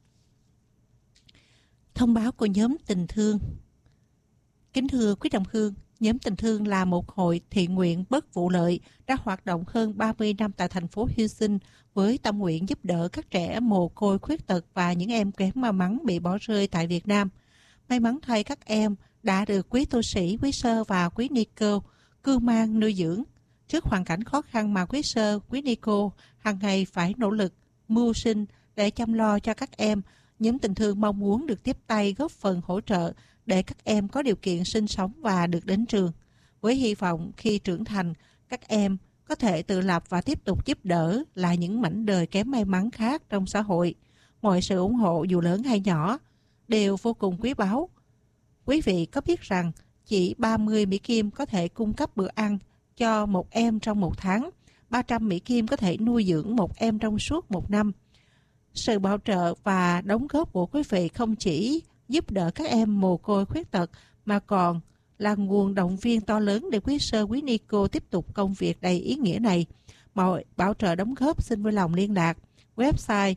Thông báo của nhóm Tình Thương. Kính thưa quý đồng hương, nhóm Tình Thương là một hội thiện nguyện bất vụ lợi đã hoạt động hơn 30 năm tại thành phố Houston với tâm nguyện giúp đỡ các trẻ mồ côi khuyết tật và những em kém may mắn bị bỏ rơi tại Việt Nam. May mắn thay các em đã được quý tu sĩ, quý sơ và quý ni cô cưu mang nuôi dưỡng. Trước hoàn cảnh khó khăn mà quý sơ, quý ni cô hàng ngày phải nỗ lực mưu sinh để chăm lo cho các em, nhóm Tình Thương mong muốn được tiếp tay góp phần hỗ trợ để các em có điều kiện sinh sống và được đến trường. Với hy vọng khi trưởng thành, các em có thể tự lập và tiếp tục giúp đỡ lại những mảnh đời kém may mắn khác trong xã hội. Mọi sự ủng hộ dù lớn hay nhỏ đều vô cùng quý báu. Quý vị có biết rằng chỉ 30 Mỹ Kim có thể cung cấp bữa ăn cho một em trong một tháng, 300 Mỹ Kim có thể nuôi dưỡng một em trong suốt một năm. Sự bảo trợ và đóng góp của quý vị không chỉ giúp đỡ các em mồ côi khuyết tật mà còn là nguồn động viên to lớn để quý sơ, quý ni cô tiếp tục công việc đầy ý nghĩa này. Mọi bảo trợ đóng góp xin vui lòng liên lạc website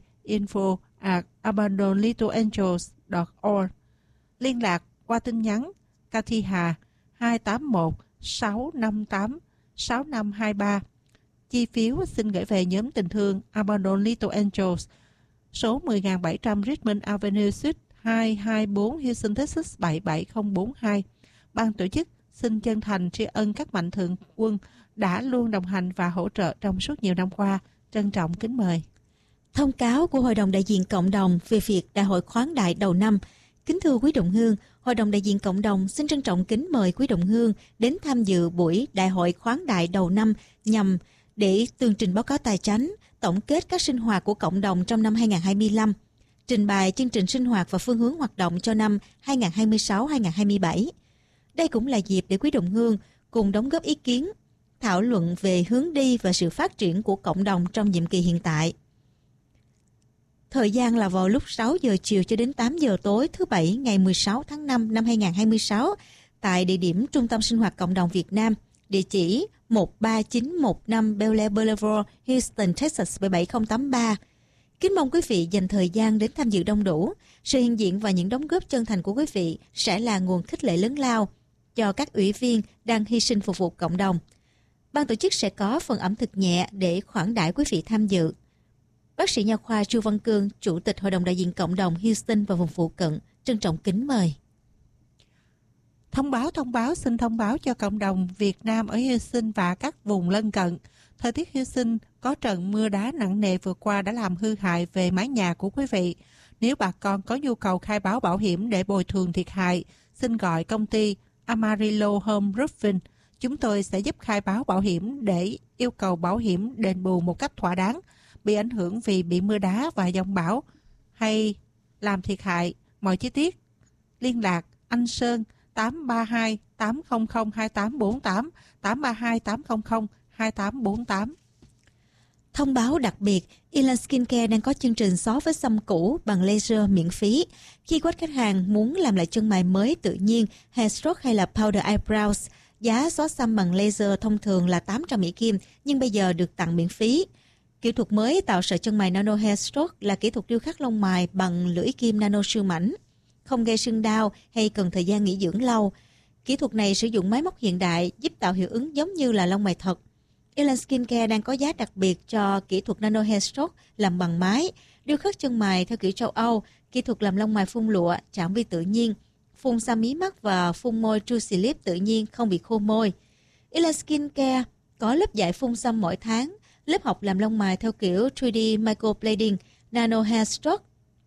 info@abandonlittleangels.org, liên lạc qua tin nhắn Cathy Hà 281 658 6523. Chi phiếu xin gửi về nhóm Tình Thương Abandon Little Angels, số 10.700 Richmond Avenue Suite 224 Houston, Texas 77042. Ban tổ chức xin chân thành tri ân các mạnh thường quân đã luôn đồng hành và hỗ trợ trong suốt nhiều năm qua. Trân trọng kính mời. Thông cáo của Hội đồng đại diện cộng đồng về việc Đại hội khoáng đại đầu năm. Kính thưa quý đồng hương, Hội đồng đại diện cộng đồng xin trân trọng kính mời quý đồng hương đến tham dự buổi Đại hội khoáng đại đầu năm nhằm để tường trình báo cáo tài chánh, tổng kết các sinh hoạt của cộng đồng trong năm 2025, trình bày chương trình sinh hoạt và phương hướng hoạt động cho năm 2026-2027. Đây cũng là dịp để quý đồng hương cùng đóng góp ý kiến, thảo luận về hướng đi và sự phát triển của cộng đồng trong nhiệm kỳ hiện tại. Thời gian là vào lúc 6 giờ chiều cho đến 8 giờ tối thứ Bảy ngày 16 tháng 5 năm 2026 tại địa điểm Trung tâm Sinh hoạt Cộng đồng Việt Nam, địa chỉ 13915 Bel Air Boulevard, Houston, Texas 77083. Kính mong quý vị dành thời gian đến tham dự đông đủ. Sự hiện diện và những đóng góp chân thành của quý vị sẽ là nguồn khích lệ lớn lao cho các ủy viên đang hy sinh phục vụ cộng đồng. Ban tổ chức sẽ có phần ẩm thực nhẹ để khoản đãi quý vị tham dự. Bác sĩ nha khoa Chu Văn Cương, Chủ tịch Hội đồng đại diện cộng đồng Houston và vùng phụ cận, trân trọng kính mời. Thông báo xin thông báo cho cộng đồng Việt Nam ở Houston và các vùng lân cận. Thời tiết Houston có trận mưa đá nặng nề vừa qua đã làm hư hại về mái nhà của quý vị. Nếu bà con có nhu cầu khai báo bảo hiểm để bồi thường thiệt hại, xin gọi công ty Amarillo Home Roofing. Chúng tôi sẽ giúp khai báo bảo hiểm để yêu cầu bảo hiểm đền bù một cách thỏa đáng bị ảnh hưởng vì bị mưa đá và giông bão hay làm thiệt hại. Mọi chi tiết liên lạc anh Sơn 832 800 2848 832 800 2848. Thông báo đặc biệt, Elan Skincare đang có chương trình xóa vết xăm cũ bằng laser miễn phí. Khi quét khách hàng muốn làm lại chân mày mới tự nhiên, hair stroke hay là powder eyebrows, giá xóa xăm bằng laser thông thường là 800 Mỹ Kim, nhưng bây giờ được tặng miễn phí. Kỹ thuật mới tạo sợi chân mày nano hair stroke là kỹ thuật điêu khắc lông mày bằng lưỡi kim nano siêu mảnh, không gây sưng đau hay cần thời gian nghỉ dưỡng lâu. Kỹ thuật này sử dụng máy móc hiện đại giúp tạo hiệu ứng giống như là lông mày thật. Elan Skincare đang có giá đặc biệt cho kỹ thuật nano hair stroke làm bằng máy, điêu khắc chân mày theo kiểu châu Âu, kỹ thuật làm lông mày phun lụa, chạm vi tự nhiên, phun xăm mí mắt và phun môi Juicy Lip tự nhiên không bị khô môi. Elan Skincare có lớp dạy phun xăm mỗi tháng, lớp học làm lông mày theo kiểu 3D microblading, nano hair stroke,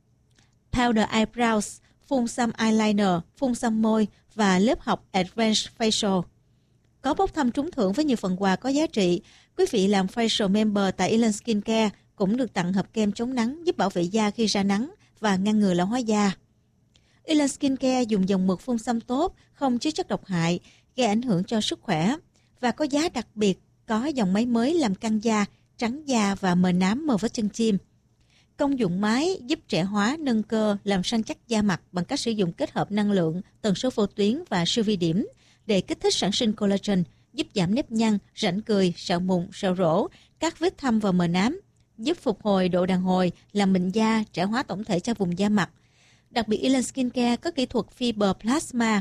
powder eyebrows, phun xăm eyeliner, phun xăm môi và lớp học advanced facial. Có bốc thăm trúng thưởng với nhiều phần quà có giá trị. Quý vị làm facial member tại Elan Skincare cũng được tặng hộp kem chống nắng giúp bảo vệ da khi ra nắng và ngăn ngừa lão hóa da. Elan Skincare dùng dòng mực phun xăm tốt, không chứa chất độc hại, gây ảnh hưởng cho sức khỏe và có giá đặc biệt, có dòng máy mới làm căng da, trắng da và mờ nám mờ vết chân chim. Công dụng máy giúp trẻ hóa, nâng cơ, làm săn chắc da mặt bằng cách sử dụng kết hợp năng lượng, tần số vô tuyến và siêu vi điểm để kích thích sản sinh collagen, giúp giảm nếp nhăn, rãnh cười, sẹo mụn, sẹo rỗ, các vết thâm và mờ nám, giúp phục hồi độ đàn hồi, làm mịn da, trẻ hóa tổng thể cho vùng da mặt. Đặc biệt Elan Skincare có kỹ thuật Fiber Plasma,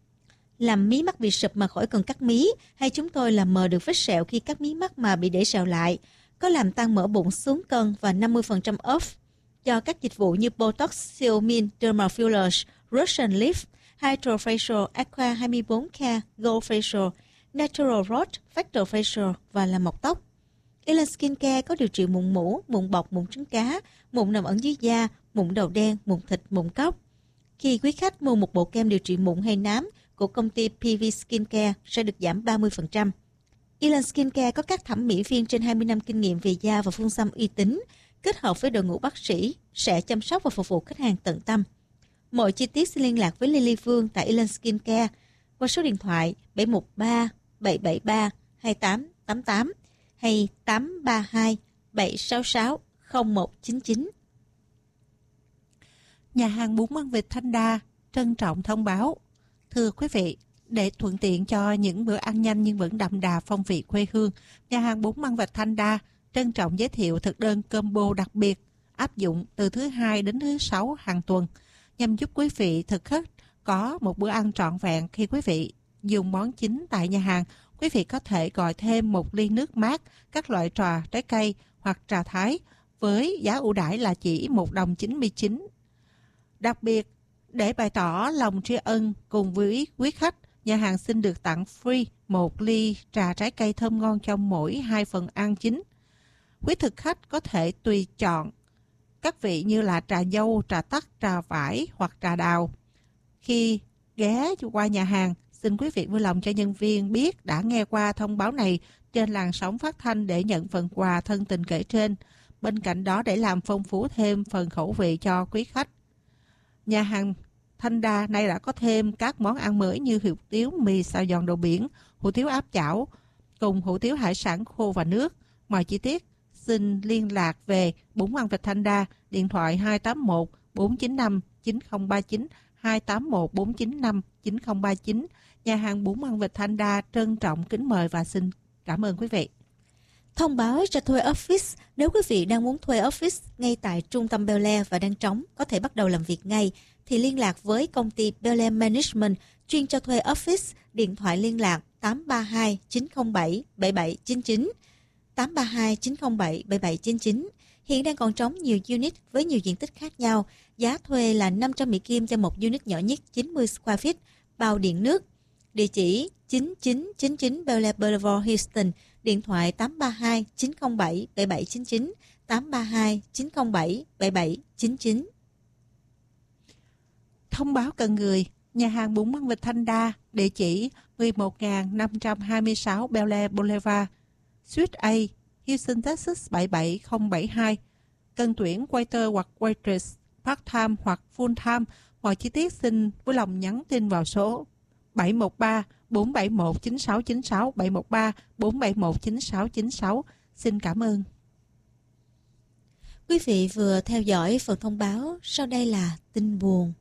làm mí mắt bị sụp mà khỏi cần cắt mí, hay chúng tôi làm mờ được vết sẹo khi cắt mí mắt mà bị để sẹo lại, có làm tăng mỡ bụng xuống cân và 50% off cho các dịch vụ như Botox, Xeomin, Dermal Fillers, Russian Lift, Hydrofacial, Aqua 24K, Gold Facial, Natural Rot, Factor Facial và làm mọc tóc. Elan Skincare có điều trị mụn mủ, mụn bọc, mụn trứng cá, mụn nằm ẩn dưới da, mụn đầu đen, mụn thịt, mụn cóc. Khi quý khách mua một bộ kem điều trị mụn hay nám của công ty PV Skincare sẽ được giảm 30%. Elan Skincare có các thẩm mỹ viên trên 20 năm kinh nghiệm về da và phun xăm uy tín, kết hợp với đội ngũ bác sĩ sẽ chăm sóc và phục vụ khách hàng tận tâm. Mọi chi tiết xin liên lạc với Lily Phương tại Elan Skincare qua số điện thoại 713 773 2888 hay 832 766 0199. Nhà hàng bún măng vịt Thanh Đa trân trọng thông báo: thưa quý vị, để thuận tiện cho những bữa ăn nhanh nhưng vẫn đậm đà phong vị quê hương, nhà hàng bún măng vịt Thanh Đa trân trọng giới thiệu thực đơn combo đặc biệt áp dụng từ thứ Hai đến thứ Sáu hàng tuần, nhằm giúp quý vị thực khách có một bữa ăn trọn vẹn. Khi quý vị dùng món chính tại nhà hàng, quý vị có thể gọi thêm một ly nước mát, các loại trà trái cây hoặc trà Thái với giá ưu đãi là chỉ $1.99. Đặc biệt, để bày tỏ lòng tri ân cùng với quý khách, nhà hàng xin được tặng free một ly trà trái cây thơm ngon cho mỗi 2 phần ăn chính. Quý thực khách có thể tùy chọn các vị như là trà dâu, trà tắc, trà vải hoặc trà đào. Khi ghé qua nhà hàng, xin quý vị vui lòng cho nhân viên biết đã nghe qua thông báo này trên làn sóng phát thanh để nhận phần quà thân tình kể trên. Bên cạnh đó, để làm phong phú thêm phần khẩu vị cho quý khách, nhà hàng Thanh Đa nay đã có thêm các món ăn mới như hủ tiếu mì xào giòn đồ biển, hủ tiếu áp chảo cùng hủ tiếu hải sản khô và nước. Mọi chi tiết xin liên lạc về bún măng vịt Thanh Đa, điện thoại 281 495 9039, 281 495 9039. Nhà hàng bún măng vịt Thanh Đa trân trọng kính mời và xin cảm ơn quý vị. Thông báo cho thuê office. Nếu quý vị đang muốn thuê office ngay tại trung tâm Bel Air và đang trống, có thể bắt đầu làm việc ngay, thì liên lạc với công ty Bel Air Management chuyên cho thuê office. Điện thoại liên lạc 832 907 7799, 832 907 7799. Hiện đang còn trống nhiều unit với nhiều diện tích khác nhau. Giá thuê là 500 Mỹ Kim cho một unit nhỏ nhất 90 square feet, bao điện nước. Địa chỉ 9999 Bel Air Boulevard, Houston. Điện thoại 832 907 7799, 832 907 7799. Thông báo cần người. Nhà hàng bún măng vịt Thanh Đa, địa chỉ 11526 Bel Air Boulevard, Suite A, Houston, Texas 77072. Cần tuyển waiter hoặc waitress part-time hoặc full-time. Mọi chi tiết xin vui lòng nhắn tin vào số 713 471 9696, 713 471 9696. Xin cảm ơn. Quý vị vừa theo dõi phần thông báo, sau đây là tin buồn.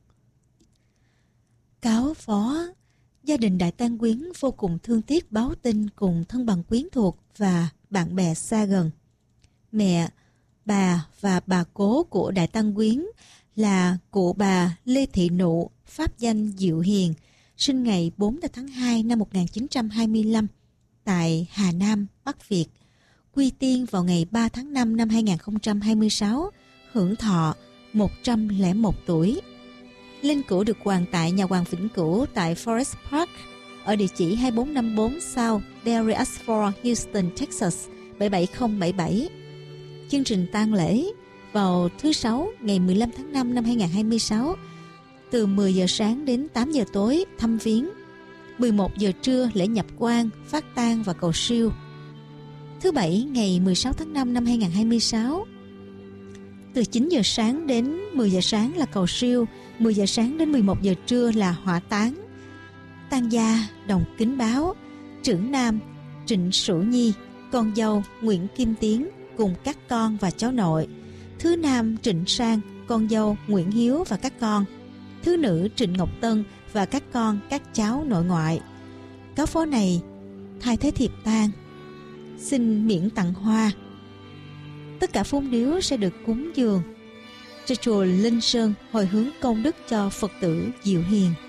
Cáo phó, gia đình Đại Tang Quyến vô cùng thương tiếc báo tin cùng thân bằng quyến thuộc và bạn bè xa gần. Mẹ, bà và bà cố của Đại Tang Quyến là cụ bà Lê Thị Nụ, pháp danh Diệu Hiền, sinh ngày 4 tháng 2 năm 1925 tại Hà Nam, Bắc Việt, quy tiên vào ngày 3 tháng 5 năm 2026, hưởng thọ 101 tuổi. Linh cữu được quàn tại nhà hoàng vĩnh cửu tại Forest Park ở địa chỉ 2454 South Darius Ford, Houston, Texas 77077. Chương trình tang lễ vào thứ Sáu ngày 15 tháng 5 năm 2026 từ 10 giờ sáng đến 8 giờ tối thăm viếng, 11 giờ trưa lễ nhập quan, phát tang và cầu siêu. Thứ Bảy ngày 16 tháng 5 năm 2026 từ 9 giờ sáng đến 10 giờ sáng là cầu siêu, 10 giờ sáng đến 11 giờ trưa là hỏa táng. Tang gia đồng kính báo trưởng nam Trịnh Sửu Nhi, con dâu Nguyễn Kim Tiến cùng các con và cháu nội. Thứ nam Trịnh Sang, con dâu Nguyễn Hiếu và các con. Thứ nữ Trịnh Ngọc Tân và các con, các cháu nội ngoại. Cáo phó này thay thế thiệp tang, xin miễn tặng hoa. Tất cả phúng điếu sẽ được cúng dường cho chùa Linh Sơn hồi hướng công đức cho Phật tử Diệu Hiền.